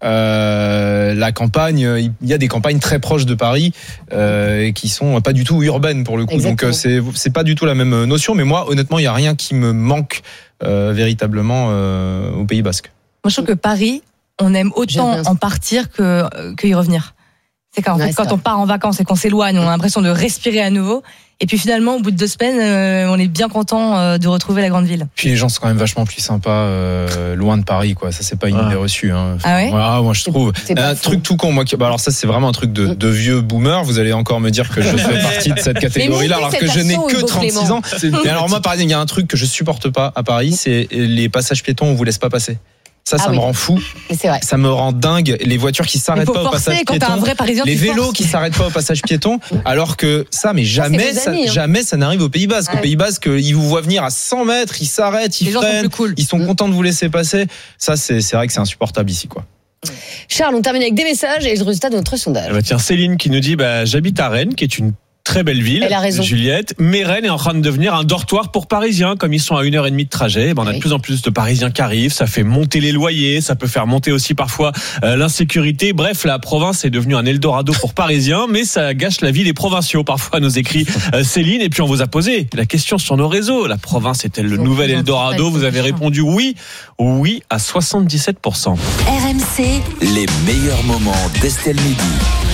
Euh, la campagne, il y a des campagnes très proches de Paris euh, et qui sont pas du tout urbaines pour le coup. Exactement. Donc, c'est, c'est pas du tout la même notion. Mais moi, honnêtement, il y a rien qui me manque euh, véritablement euh, au Pays Basque.
Moi, je trouve que Paris, on aime autant en partir que que y revenir. C'est qu'en ouais, fait, quand ça. on part en vacances et qu'on s'éloigne, on a l'impression de respirer à nouveau. Et puis finalement, au bout de deux semaines, euh, on est bien content euh, de retrouver la grande ville.
Puis les gens sont quand même vachement plus sympas euh, loin de Paris, quoi. Ça, c'est pas une ah. idée reçue. Hein. Enfin,
ah ouais
voilà, moi je trouve.
C'est, c'est
un truc fou. Tout con, moi. Qui, bah, alors ça, c'est vraiment un truc de, de vieux boomer. Vous allez encore me dire que je fais partie de cette catégorie-là, alors que je n'ai que trente-six ans. Mais alors moi, par exemple, il y a un truc que je supporte pas à Paris, c'est les passages piétons où on vous laisse pas passer. Ça, ça ah me oui. rend fou.
C'est vrai.
Ça me rend dingue. Les voitures qui s'arrêtent pas au passage piéton.
Un vrai Parisien,
les vélos forces. qui s'arrêtent pas au passage piéton. Alors que ça, mais jamais, ça, amis, ça, hein. jamais ça n'arrive au Pays Basque. Ah, au Pays Basque, ils vous voient venir à cent mètres, ils s'arrêtent, ils les freinent, sont cool. ils sont mmh. contents de vous laisser passer. Ça, c'est, c'est vrai que c'est insupportable ici, quoi.
Charles, on termine avec des messages et le résultat de notre sondage.
Ah bah tiens, Céline qui nous dit, bah, j'habite à Rennes, qui est une très belle ville,
elle a raison.
Juliette. Mais Rennes est en train de devenir un dortoir pour Parisiens, comme ils sont à une heure et demie de trajet. Ben, on a oui. de plus en plus de Parisiens qui arrivent. Ça fait monter les loyers, ça peut faire monter aussi parfois euh, l'insécurité. Bref, la province est devenue un Eldorado pour Parisiens, mais ça gâche la vie des provinciaux. Parfois, nous écrit euh, Céline. Et puis on vous a posé la question sur nos réseaux. La province est-elle le nouvel Eldorado? Vous avez répondu oui, oui à soixante-dix-sept pour cent.
R M C,
les meilleurs moments d'Estelle Midi.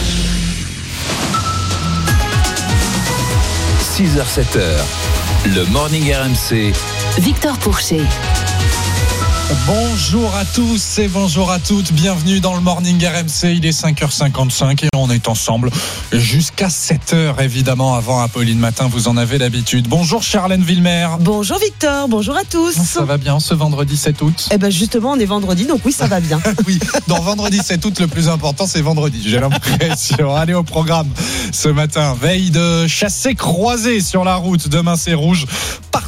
six heures sept heures, le Morning R M C.
Victor Pourchet.
Bonjour à tous et bonjour à toutes, bienvenue dans le Morning R M C, il est cinq heures cinquante-cinq et on est ensemble jusqu'à sept heures évidemment avant Apolline Matin, vous en avez l'habitude. Bonjour Charlène Villemer.
Bonjour Victor, bonjour à tous.
Ça va bien ce vendredi sept août?
Eh ben justement on est vendredi donc oui ça va bien.
Oui, dans vendredi sept août le plus important c'est vendredi, j'ai l'impression. Allez au programme ce matin, veille de chassé croisé sur la route, demain c'est rouge partout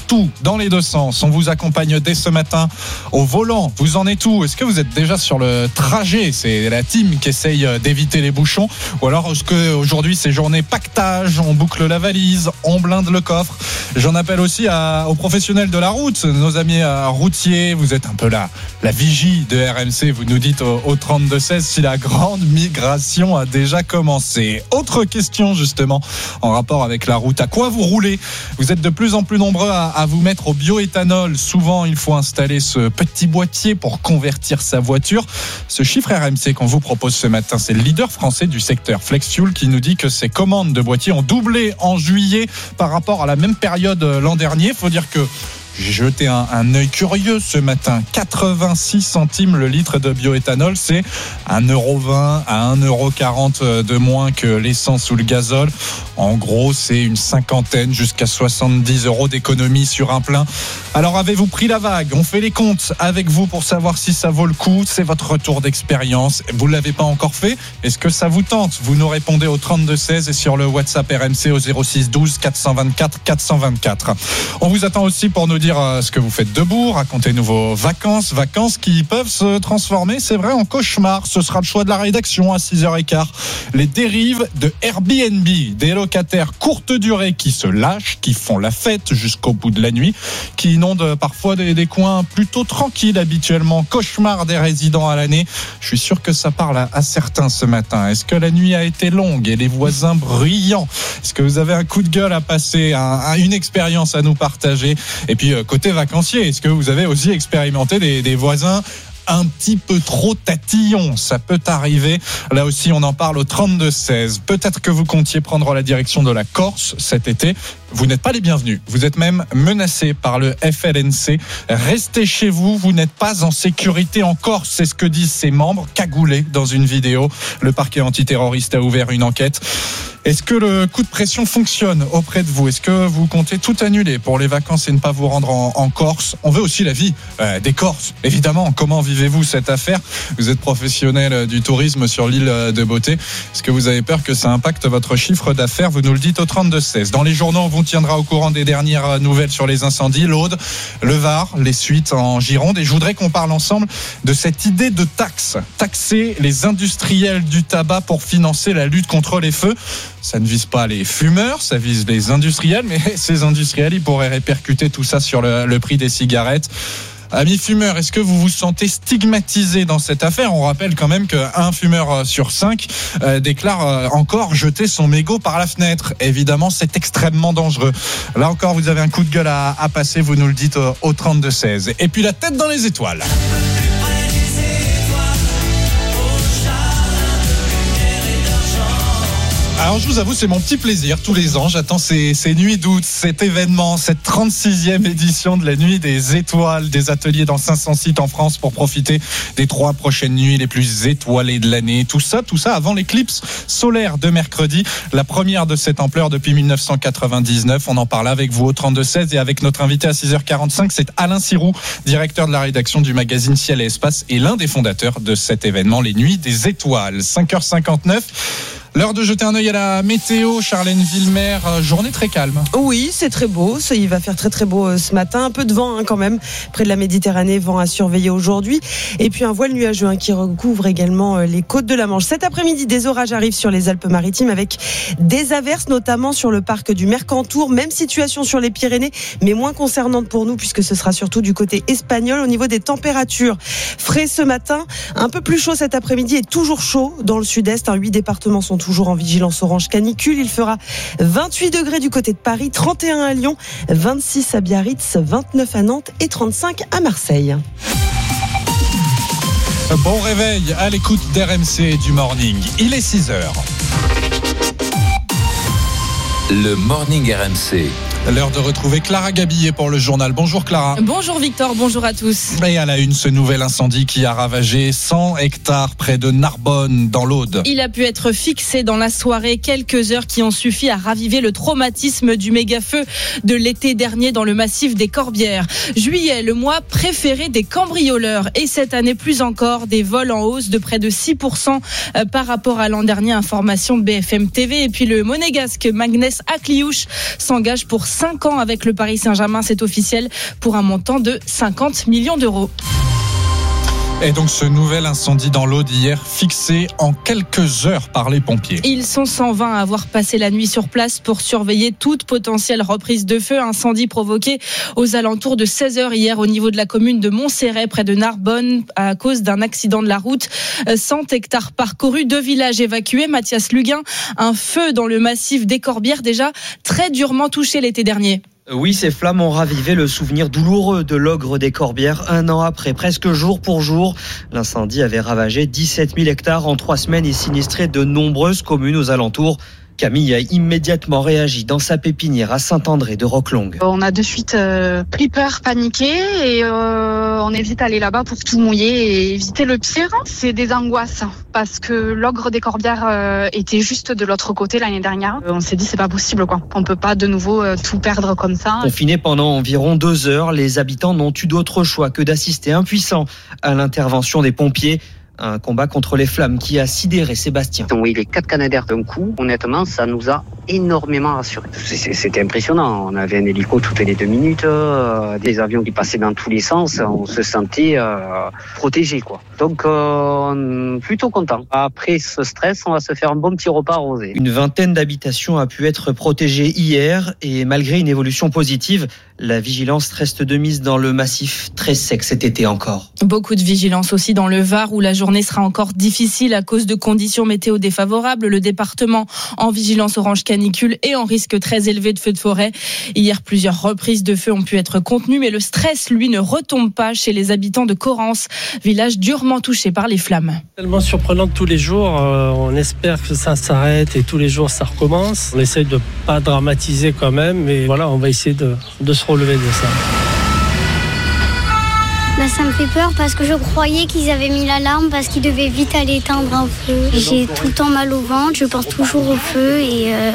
partout, dans les deux sens. On vous accompagne dès ce matin au volant. Vous en êtes où? Est-ce que vous êtes déjà sur le trajet? C'est la team qui essaye d'éviter les bouchons. Ou alors est-ce qu'aujourd'hui c'est journée pactage, on boucle la valise, on blinde le coffre? J'en appelle aussi à, aux professionnels de la route, nos amis euh, routiers. Vous êtes un peu la, la vigie de R M C. Vous nous dites au, au trente-deux seize si la grande migration a déjà commencé. Autre question justement en rapport avec la route. À quoi vous roulez? Vous êtes de plus en plus nombreux à, à vous mettre au bioéthanol. Souvent, il faut installer ce petit boîtier pour convertir sa voiture. Ce chiffre R M C qu'on vous propose ce matin, c'est le leader français du secteur FlexFuel qui nous dit que ses commandes de boîtiers ont doublé en juillet par rapport à la même période l'an dernier. Il faut dire que j'ai jeté un, un œil curieux ce matin. quatre-vingt-six centimes le litre de bioéthanol, c'est un euro vingt à un euro quarante de moins que l'essence ou le gazole. En gros, c'est une cinquantaine jusqu'à soixante-dix euros d'économie sur un plein. Alors, avez-vous pris la vague? On fait les comptes avec vous pour savoir si ça vaut le coup. C'est votre retour d'expérience. Vous ne l'avez pas encore fait? Est-ce que ça vous tente? Vous nous répondez au trente-deux seize et sur le WhatsApp R M C au zéro six douze quatre cent vingt-quatre quatre cent vingt-quatre. On vous attend aussi pour nous dire ce que vous faites debout, racontez-nous vos vacances, vacances qui peuvent se transformer, c'est vrai, en cauchemar. Ce sera le choix de la rédaction à six heures quinze. Les dérives de Airbnb, des locataires courte durée qui se lâchent, qui font la fête jusqu'au bout de la nuit, qui inondent parfois des, des coins plutôt tranquilles habituellement. Cauchemar des résidents à l'année. Je suis sûr que ça parle à, à certains ce matin. Est-ce que la nuit a été longue et les voisins bruyants? Est-ce que vous avez un coup de gueule à passer, un, un, une expérience à nous partager? Et puis côté vacancier, est-ce que vous avez aussi expérimenté des, des voisins un petit peu trop tatillons? Ça peut arriver. Là aussi, on en parle au trente-deux seize. Peut-être que vous comptiez prendre la direction de la Corse cet été. Vous n'êtes pas les bienvenus. Vous êtes même menacés par le F L N C. Restez chez vous. Vous n'êtes pas en sécurité en Corse. C'est ce que disent ses membres, cagoulés dans une vidéo. Le parquet antiterroriste a ouvert une enquête. Est-ce que le coup de pression fonctionne auprès de vous? Est-ce que vous comptez tout annuler pour les vacances et ne pas vous rendre en, en Corse? On veut aussi la vie euh, des Corses, évidemment. Comment vivez-vous cette affaire? Vous êtes professionnel du tourisme sur l'île de Beauté. Est-ce que vous avez peur que ça impacte votre chiffre d'affaires? Vous nous le dites au trente-deux seize. Dans les journaux, on vous tiendra au courant des dernières nouvelles sur les incendies, l'Aude, le Var, les suites en Gironde. Et je voudrais qu'on parle ensemble de cette idée de taxe. Taxer les industriels du tabac pour financer la lutte contre les feux. Ça ne vise pas les fumeurs, ça vise les industriels, mais ces industriels, ils pourraient répercuter tout ça sur le, le prix des cigarettes. Amis fumeurs, est-ce que vous vous sentez stigmatisé dans cette affaire? On rappelle quand même qu'un fumeur sur cinq euh, déclare euh, encore jeter son mégot par la fenêtre. Évidemment, c'est extrêmement dangereux. Là encore, vous avez un coup de gueule à, à passer, vous nous le dites au, au trente-deux seize. Et puis la tête dans les étoiles. Alors je vous avoue, c'est mon petit plaisir tous les ans. J'attends ces, ces nuits d'août, cet événement, cette trente-sixième édition de la nuit des étoiles, des ateliers dans cinq cents sites en France pour profiter des trois prochaines nuits les plus étoilées de l'année. Tout ça, tout ça avant l'éclipse solaire de mercredi, la première de cette ampleur depuis dix-neuf cent quatre-vingt-dix-neuf. On en parle avec vous au trente-deux seize et avec notre invité à six heures quarante-cinq, c'est Alain Sirou, directeur de la rédaction du magazine Ciel et Espace et l'un des fondateurs de cet événement, les nuits des étoiles. cinq heures cinquante-neuf. L'heure de jeter un œil à la météo, Charlène Villemer, journée très calme.
Oui, c'est très beau, il va faire très très beau ce matin, un peu de vent hein, quand même, près de la Méditerranée, vent à surveiller aujourd'hui, et puis un voile nuageux hein, qui recouvre également les côtes de la Manche. Cet après-midi, des orages arrivent sur les Alpes-Maritimes avec des averses, notamment sur le parc du Mercantour, même situation sur les Pyrénées, mais moins concernante pour nous puisque ce sera surtout du côté espagnol. Au niveau des températures, frais ce matin, un peu plus chaud cet après-midi et toujours chaud dans le sud-est, hein, huit départements sont toujours en vigilance orange canicule. Il fera vingt-huit degrés du côté de Paris, trente et un à Lyon, vingt-six à Biarritz, vingt-neuf à Nantes et trente-cinq à Marseille.
Bon réveil à l'écoute d'R M C et du Morning. Il est six heures.
Le Morning R M C.
L'heure de retrouver Clara Gabillet pour le journal. Bonjour Clara.
Bonjour Victor, bonjour à tous.
Et à la une, ce nouvel incendie qui a ravagé cent hectares près de Narbonne dans l'Aude.
Il a pu être fixé dans la soirée, quelques heures qui ont suffi à raviver le traumatisme du méga-feu de l'été dernier dans le massif des Corbières. Juillet, le mois préféré des cambrioleurs. Et cette année, plus encore, des vols en hausse de près de six pour cent par rapport à l'an dernier. Information B F M T V. Et puis le monégasque Magnès Akliouche s'engage pour cinq ans avec le Paris Saint-Germain. C'est officiel pour un montant de cinquante millions d'euros.
Et donc ce nouvel incendie dans l'Aude hier, fixé en quelques heures par les pompiers.
Ils sont cent vingt à avoir passé la nuit sur place pour surveiller toute potentielle reprise de feu. Incendie provoqué aux alentours de seize heures hier au niveau de la commune de Montserrat, près de Narbonne, à cause d'un accident de la route. cent hectares parcourus, deux villages évacués. Mathias Luguin, un feu dans le massif des Corbières, déjà très durement touché l'été dernier.
Oui, ces flammes ont ravivé le souvenir douloureux de l'ogre des Corbières un an après, presque jour pour jour. L'incendie avait ravagé dix-sept mille hectares en trois semaines et sinistré de nombreuses communes aux alentours. Camille a immédiatement réagi dans sa pépinière à Saint-André de Roquelongue.
On a de suite euh, pris peur, paniqué et euh, on est vite allé là-bas pour tout mouiller et éviter le pire. C'est des angoisses parce que l'ogre des Corbières euh, était juste de l'autre côté l'année dernière. On s'est dit c'est pas possible quoi. On peut pas de nouveau euh, tout perdre comme ça.
Confinés pendant environ deux heures, les habitants n'ont eu d'autre choix que d'assister impuissants à l'intervention des pompiers. Un combat contre les flammes qui a sidéré Sébastien.
Oui, les quatre Canadair d'un coup, honnêtement, ça nous a énormément rassurés. C'était impressionnant. On avait un hélico toutes les deux minutes, euh, des avions qui passaient dans tous les sens. On se sentait euh, protégé, quoi. Donc, euh, plutôt content. Après ce stress, on va se faire un bon petit repas arrosé.
Une vingtaine d'habitations a pu être protégée hier et malgré une évolution positive, la vigilance reste de mise dans le massif très sec cet été encore.
Beaucoup de vigilance aussi dans le Var où la journée sera encore difficile à cause de conditions météo défavorables. Le département en vigilance orange canicule et en risque très élevé de feux de forêt. Hier, plusieurs reprises de feu ont pu être contenues, mais le stress, lui, ne retombe pas chez les habitants de Corrence, village durement touché par les flammes.
Tellement surprenant tous les jours. Euh, on espère que ça s'arrête et tous les jours ça recommence. On essaye de pas dramatiser quand même, mais voilà, on va essayer de, de se relever de ça.
Bah, ça me fait peur parce que je croyais qu'ils avaient mis l'alarme parce qu'ils devaient vite aller éteindre un feu. J'ai tout le temps mal au ventre, je pense toujours au feu et euh,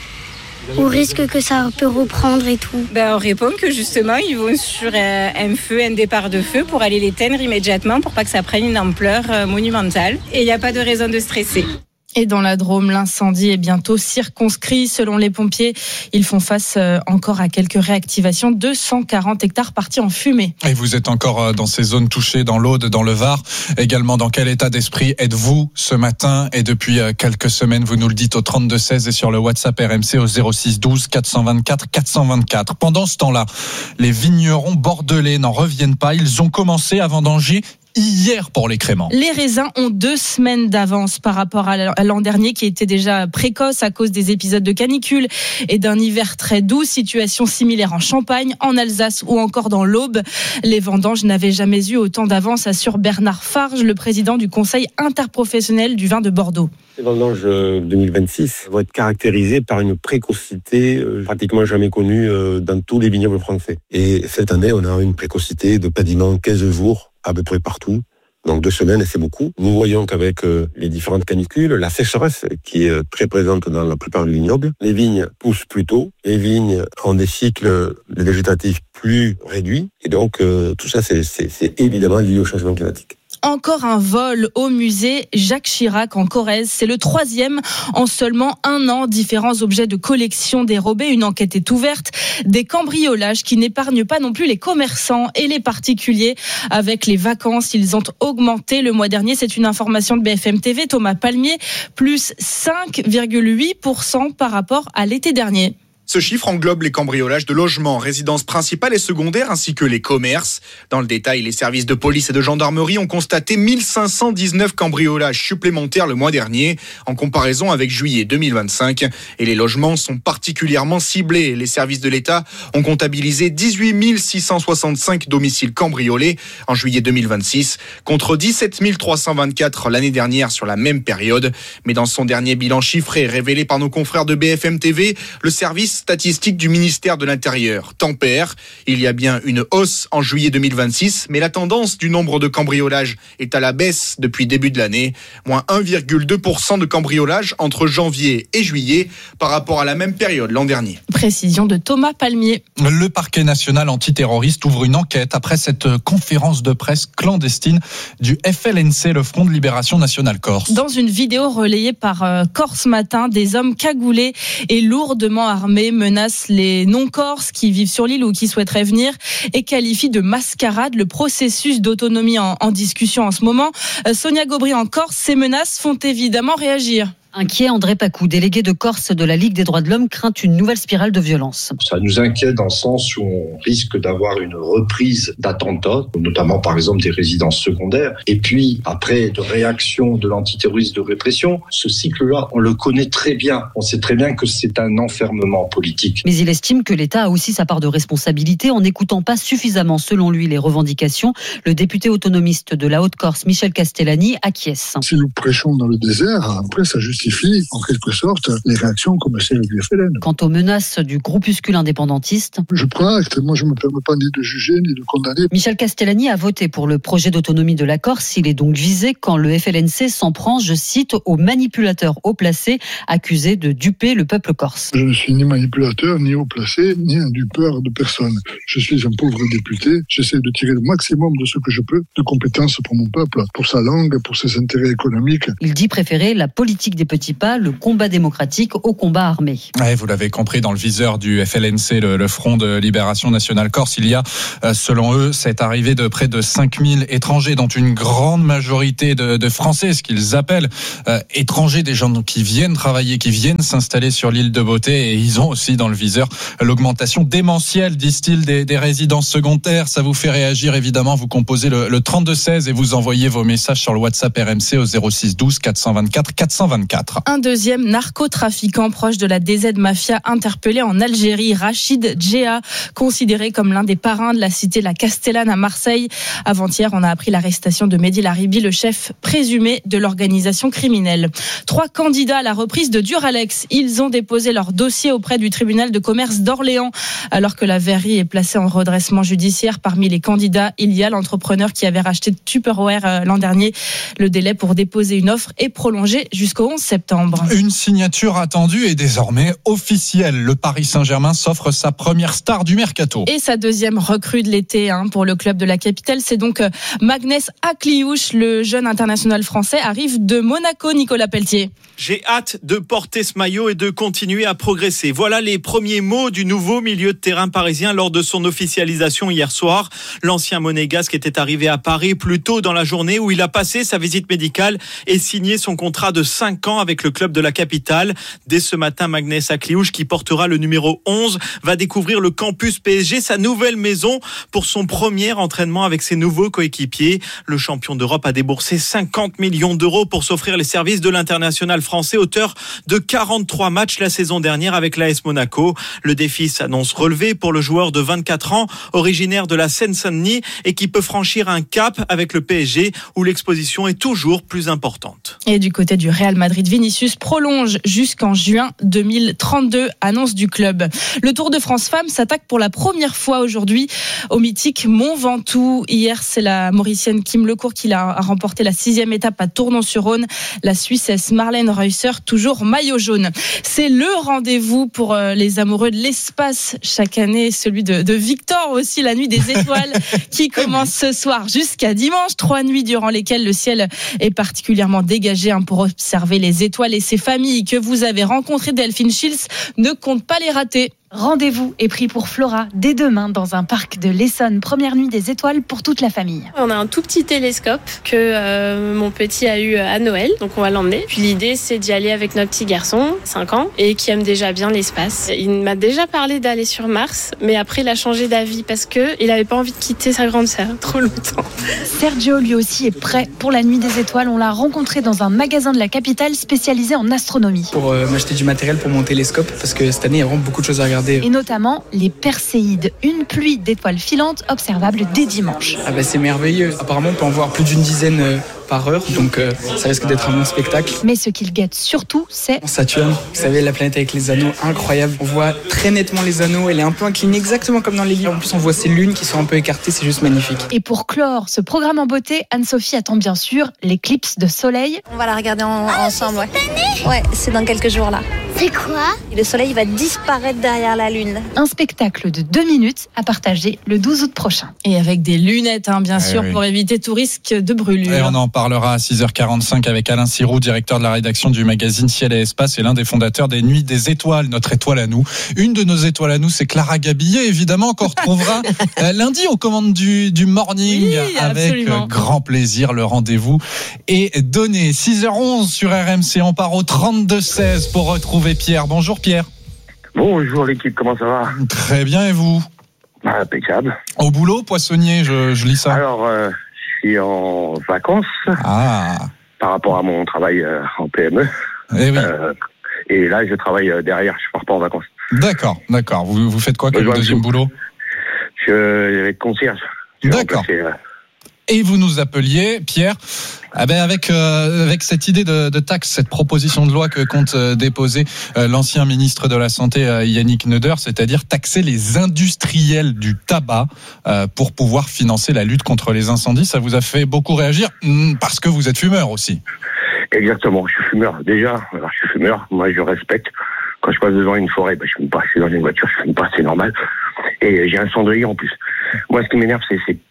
au risque que ça peut reprendre et tout.
Ben, on répond que justement ils vont sur euh, un feu, un départ de feu pour aller l'éteindre immédiatement pour pas que ça prenne une ampleur euh, monumentale. Et il n'y a pas de raison de stresser.
Et dans la Drôme, l'incendie est bientôt circonscrit. Selon les pompiers, ils font face encore à quelques réactivations. deux cent quarante hectares partis en fumée.
Et vous êtes encore dans ces zones touchées, dans l'Aude, dans le Var. Également, dans quel état d'esprit êtes-vous ce matin? Et depuis quelques semaines, vous nous le dites au trente-deux seize et sur le WhatsApp R M C au zéro six douze quatre cent vingt-quatre quatre cent vingt-quatre. Pendant ce temps-là, les vignerons bordelais n'en reviennent pas. Ils ont commencé à vendanger hier pour les créments.
Les raisins ont deux semaines d'avance par rapport à l'an dernier qui était déjà précoce à cause des épisodes de canicule et d'un hiver très doux. Situation similaire en Champagne, en Alsace ou encore dans l'Aube. Les vendanges n'avaient jamais eu autant d'avance, assure Bernard Farge, le président du Conseil interprofessionnel du vin de Bordeaux.
Les vendanges deux mille vingt-six vont être caractérisées par une précocité pratiquement jamais connue dans tous les vignobles français. Et cette année, on a une précocité de quasiment quinze jours à peu près partout. Donc deux semaines, c'est beaucoup. Nous voyons qu'avec les différentes canicules, la sécheresse qui est très présente dans la plupart des vignobles, les vignes poussent plus tôt, les vignes ont des cycles végétatifs plus réduits. Et donc euh, tout ça, c'est, c'est, c'est évidemment lié au changement climatique.
Encore un vol au musée Jacques Chirac en Corrèze. C'est le troisième en seulement un an. Différents objets de collection dérobés. Une enquête est ouverte. Des cambriolages qui n'épargnent pas non plus les commerçants et les particuliers. Avec les vacances, ils ont augmenté le mois dernier. C'est une information de B F M T V. Thomas Palmier, plus cinq virgule huit pour cent par rapport à l'été dernier.
Ce chiffre englobe les cambriolages de logements, résidences principales et secondaires ainsi que les commerces. Dans le détail, les services de police et de gendarmerie ont constaté mille cinq cent dix-neuf cambriolages supplémentaires le mois dernier, en comparaison avec juillet deux mille vingt-cinq. Et les logements sont particulièrement ciblés. Les services de l'État ont comptabilisé dix-huit mille six cent soixante-cinq domiciles cambriolés en juillet deux mille vingt-six, contre dix-sept mille trois cent vingt-quatre l'année dernière sur la même période. Mais dans son dernier bilan chiffré révélé par nos confrères de B F M T V, le service statistique du ministère de l'Intérieur tempère. Il y a bien une hausse en juillet deux mille vingt-six, mais la tendance du nombre de cambriolages est à la baisse depuis début de l'année. Moins un virgule deux pour cent de cambriolages entre janvier et juillet par rapport à la même période l'an dernier.
Précision de Thomas Palmier.
Le parquet national antiterroriste ouvre une enquête après cette conférence de presse clandestine du F L N C, le Front de Libération Nationale Corse.
Dans une vidéo relayée par Corse Matin, des hommes cagoulés et lourdement armés Calais menace les non-corses qui vivent sur l'île ou qui souhaiteraient venir et qualifie de mascarade le processus d'autonomie en, en discussion en ce moment. Euh, Sonia Gobry en Corse, ces menaces font évidemment réagir.
Inquiet, André Pacou, délégué de Corse de la Ligue des droits de l'homme, craint une nouvelle spirale de violence.
Ça nous inquiète dans le sens où on risque d'avoir une reprise d'attentats, notamment par exemple des résidences secondaires, et puis après de réaction de l'antiterrorisme de répression. Ce cycle-là, on le connaît très bien. On sait très bien que c'est un enfermement politique.
Mais il estime que l'État a aussi sa part de responsabilité en n'écoutant pas suffisamment, selon lui, les revendications. Le député autonomiste de la Haute-Corse, Michel Castellani, acquiesce.
Si nous prêchons dans le désert, après ça justifie en quelque sorte les réactions comme celle du F L N.
Quant aux menaces du groupuscule indépendantiste,
je prends acte, moi je ne me permets pas ni de juger ni de condamner.
Michel Castellani a voté pour le projet d'autonomie de la Corse. Il est donc visé quand le F L N C s'en prend, je cite, aux manipulateurs haut placés accusés de duper le peuple corse.
Je ne suis ni manipulateur, ni haut placé, ni un dupeur de personne. Je suis un pauvre député, j'essaie de tirer le maximum de ce que je peux de compétences pour mon peuple, pour sa langue, pour ses intérêts économiques.
Il dit préférer la politique des petits pas, le combat démocratique au combat armé.
Ouais, vous l'avez compris, dans le viseur du F L N C, le, le Front de Libération Nationale Corse, il y a, selon eux, cette arrivée de près de cinq mille étrangers, dont une grande majorité de, de Français, ce qu'ils appellent euh, étrangers, des gens qui viennent travailler, qui viennent s'installer sur l'île de Beauté, et ils ont aussi dans le viseur l'augmentation démentielle, disent-ils, des, des résidences secondaires. Ça vous fait réagir, évidemment, vous composez le, le trente-deux seize et vous envoyez vos messages sur le WhatsApp R M C au zéro six douze quatre cent vingt-quatre quatre cent vingt-quatre.
Un deuxième narcotrafiquant proche de la D Z Mafia interpellé en Algérie, Rachid Djea, considéré comme l'un des parrains de la cité La Castellane à Marseille. Avant-hier, on a appris l'arrestation de Mehdi Laribi, le chef présumé de l'organisation criminelle. Trois candidats à la reprise de Duralex. Ils ont déposé leur dossier auprès du tribunal de commerce d'Orléans. Alors que la verrerie est placée en redressement judiciaire, parmi les candidats, il y a l'entrepreneur qui avait racheté Tupperware l'an dernier. Le délai pour déposer une offre est prolongé jusqu'au onze septembre.
Une signature attendue est désormais officielle. Le Paris Saint-Germain s'offre sa première star du mercato.
Et sa deuxième recrue de l'été hein, pour le club de la capitale, c'est donc Magnès Akliouche, le jeune international français, arrive de Monaco, Nicolas Pelletier.
J'ai hâte de porter ce maillot et de continuer à progresser. Voilà les premiers mots du nouveau milieu de terrain parisien lors de son officialisation hier soir. L'ancien monégasque était arrivé à Paris plus tôt dans la journée où il a passé sa visite médicale et signé son contrat de cinq ans avec le club de la capitale. Dès ce matin, Magnès Akliouche, qui portera le numéro onze, va découvrir le campus P S G, sa nouvelle maison, pour son premier entraînement avec ses nouveaux coéquipiers. Le champion d'Europe a déboursé cinquante millions d'euros pour s'offrir les services de l'international français, auteur de quarante-trois matchs la saison dernière avec l'A S Monaco. Le défi s'annonce relevé pour le joueur de vingt-quatre ans, originaire de la Seine-Saint-Denis et qui peut franchir un cap avec le P S G où l'exposition est toujours plus importante.
Et du côté du Real Madrid, Vinicius prolonge jusqu'en juin deux mille trente-deux, annonce du club. Le Tour de France Femmes s'attaque pour la première fois aujourd'hui au mythique Mont Ventoux. Hier, c'est la Mauricienne Kim Lecourt qui a remporté la sixième étape à Tournon-sur-Rhône. La Suissesse Marlène Reusser, toujours maillot jaune. C'est le rendez-vous pour les amoureux de l'espace chaque année, celui de, de Victor aussi, la nuit des étoiles qui commence ce soir jusqu'à dimanche. Trois nuits durant lesquelles le ciel est particulièrement dégagé hein, pour observer les étoiles, et ces familles que vous avez rencontrées, Delphine Schiltz, ne comptent pas les rater.
Rendez-vous est pris pour Flora dès demain dans un parc de l'Essonne. Première nuit des étoiles pour toute la famille.
On a un tout petit télescope que euh, mon petit a eu à Noël, donc on va l'emmener. Puis l'idée, c'est d'y aller avec notre petit garçon, cinq ans, et qui aime déjà bien l'espace. Il m'a déjà parlé d'aller sur Mars, mais après il a changé d'avis parce que il avait pas envie de quitter sa grande sœur trop longtemps.
Sergio lui aussi est prêt pour la nuit des étoiles. On l'a rencontré dans un magasin de la capitale spécialisé en astronomie.
Pour euh, m'acheter du matériel pour mon télescope, parce que cette année il y a vraiment beaucoup de choses à regarder.
Et notamment les Perséides, une pluie d'étoiles filantes observable dès dimanche.
Ah bah c'est merveilleux. Apparemment on peut en voir plus d'une dizaine euh, par heure, donc euh, ça risque d'être un bon spectacle.
Mais ce qu'il guette surtout, c'est
Saturne. Vous savez, la planète avec les anneaux, incroyable. On voit très nettement les anneaux, elle est un peu inclinée exactement comme dans les livres. En plus on voit ces lunes qui sont un peu écartées, c'est juste magnifique.
Et pour clore ce programme en beauté, Anne-Sophie attend bien sûr l'éclipse de soleil.
On va la regarder en, ah, ensemble. Ouais. ouais, c'est dans quelques jours là.
C'est quoi ?
Le soleil va disparaître derrière la lune.
Un spectacle de deux minutes à partager le douze août prochain.
Et avec des lunettes, hein, bien sûr, oui. pour éviter tout risque de brûlure.
Et on en parle. parlera à six heures quarante-cinq avec Alain Sirou, directeur de la rédaction du magazine Ciel et Espace et l'un des fondateurs des Nuits des Étoiles, notre étoile à nous. Une de nos étoiles à nous, c'est Clara Gabillet, évidemment, qu'on retrouvera lundi aux commandes du, du morning oui, avec absolument. Grand plaisir. Le rendez-vous est donné. six heures onze sur R M C, on part au trente-deux seize pour retrouver Pierre. Bonjour Pierre.
Bonjour l'équipe, comment ça va?
Très bien, et vous?
Impeccable.
Au boulot, poissonnier, je, je lis ça.
Alors, euh, je suis en vacances
ah.
par rapport à mon travail euh, en P M E.
Eh oui.
euh, et là, je travaille euh, derrière, je pars pas en vacances.
D'accord, d'accord. Vous, vous faites quoi comme deuxième boulot?
Je vais être concierge. Je
d'accord.
Remplacer, euh...
Et vous nous appeliez, Pierre, eh ben avec euh, avec cette idée de, de taxe, cette proposition de loi que compte euh, déposer euh, l'ancien ministre de la Santé euh, Yannick Neuder, c'est-à-dire taxer les industriels du tabac euh, pour pouvoir financer la lutte contre les incendies. Ça vous a fait beaucoup réagir parce que vous êtes fumeur aussi.
Exactement, je suis fumeur. Déjà, alors je suis fumeur, moi je respecte. Quand je passe devant une forêt, ben, je fume pas. Je suis dans une voiture, je fume pas, c'est normal. Et j'ai un cendrier en plus. Moi, ce qui m'énerve, c'est, c'est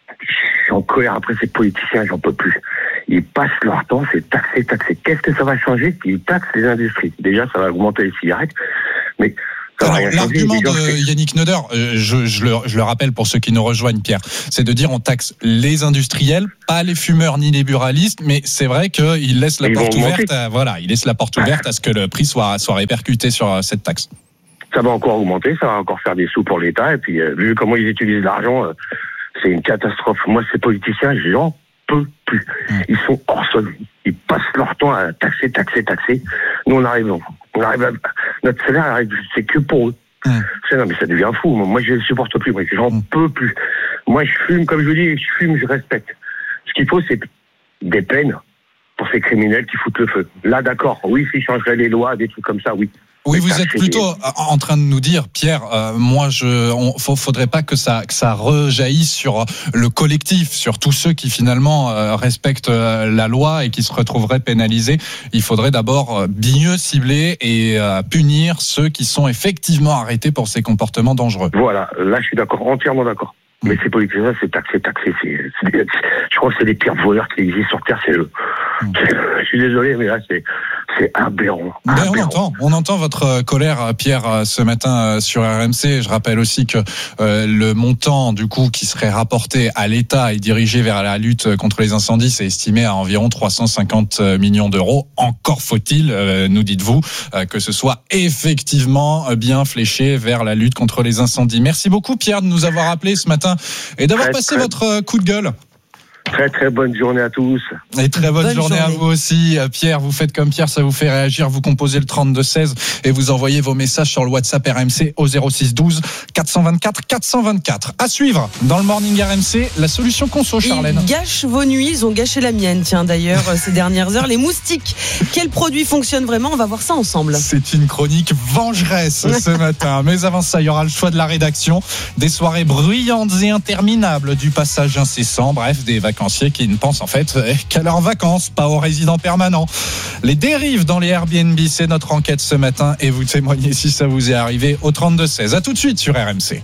je suis en colère après ces politiciens, j'en peux plus. Ils passent leur temps, c'est taxer, taxer. Qu'est-ce que ça va changer? Ils taxent les industries. Déjà, ça va augmenter les cigarettes, mais ça va
Alors,
rien changer.
L'argument de Yannick Neuder, je, je, le, je le rappelle pour ceux qui nous rejoignent, Pierre, c'est de dire on taxe les industriels, pas les fumeurs ni les buralistes, mais c'est vrai qu'il laisse la
Ils
porte ouverte. À, voilà, il laisse la porte ouverte à ce que le prix soit, soit répercuté sur cette taxe.
Ça va encore augmenter, ça va encore faire des sous pour l'État, et puis euh, vu comment ils utilisent l'argent. Euh, C'est une catastrophe. Moi, ces politiciens, j'en peux plus. Ils sont hors sol. Ils passent leur temps à taxer, taxer, taxer. Nous, on arrive, on arrive à, notre salaire arrive, c'est que pour eux. Mmh. C'est, non, mais ça devient fou. Moi, je ne supporte plus. Moi, j'en mmh. peux plus. Moi, je fume, comme je vous dis, je fume, je respecte. Ce qu'il faut, c'est des peines pour ces criminels qui foutent le feu. Là, d'accord. Oui, s'ils changeraient les lois, des trucs comme ça, oui.
Oui, vous êtes plutôt en train de nous dire, Pierre, euh, moi, je, on, faudrait pas que ça, que ça rejaillisse sur le collectif, sur tous ceux qui finalement euh, respectent euh, la loi et qui se retrouveraient pénalisés. Il faudrait d'abord mieux cibler et euh, punir ceux qui sont effectivement arrêtés pour ces comportements dangereux.
Voilà, là, je suis d'accord, entièrement d'accord. Mais ces politiciens, c'est taxé, taxé. C'est, c'est des, je crois que c'est les pires voleurs qui existent sur Terre, c'est eux. Mmh. Je suis désolé, mais là, c'est, c'est aberrant.
Ben
aberrant.
On entend, on entend votre colère, Pierre, ce matin sur R M C. Je rappelle aussi que euh, le montant, du coup, qui serait rapporté à l'État et dirigé vers la lutte contre les incendies, c'est estimé à environ trois cent cinquante millions d'euros. Encore faut-il, euh, nous dites-vous, euh, que ce soit effectivement bien fléché vers la lutte contre les incendies. Merci beaucoup, Pierre, de nous avoir appelé ce matin et d'avoir très, passé très... votre coup de gueule.
Très très bonne journée à tous.
Et très bonne, bonne journée, journée à vous aussi. Pierre, vous faites comme Pierre, ça vous fait réagir. Vous composez le trente-deux seize et vous envoyez vos messages sur le WhatsApp R M C au zéro six douze quatre cent vingt-quatre quatre cent vingt-quatre. À suivre dans le Morning R M C, la solution conso, Charlène.
Ils gâchent vos nuits, ils ont gâché la mienne, tiens d'ailleurs, ces dernières heures. Les moustiques, quel produit fonctionne vraiment? On va voir ça ensemble.
C'est une chronique vengeresse ce matin. Mais avant ça, il y aura le choix de la rédaction, des soirées bruyantes et interminables, du passage incessant, bref, des vacances qui ne pensent en fait qu'à leurs vacances, pas aux résidents permanents. Les dérives dans les Airbnb, c'est notre enquête ce matin et vous témoignez si ça vous est arrivé au trente-deux seize. À tout de suite sur R M C.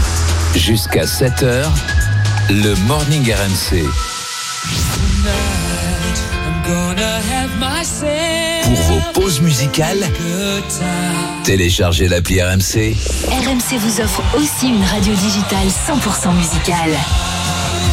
Jusqu'à sept heures, le Morning R M C. Pour vos pauses musicales, téléchargez l'appli R M C.
R M C vous offre aussi une radio digitale cent pour cent musicale.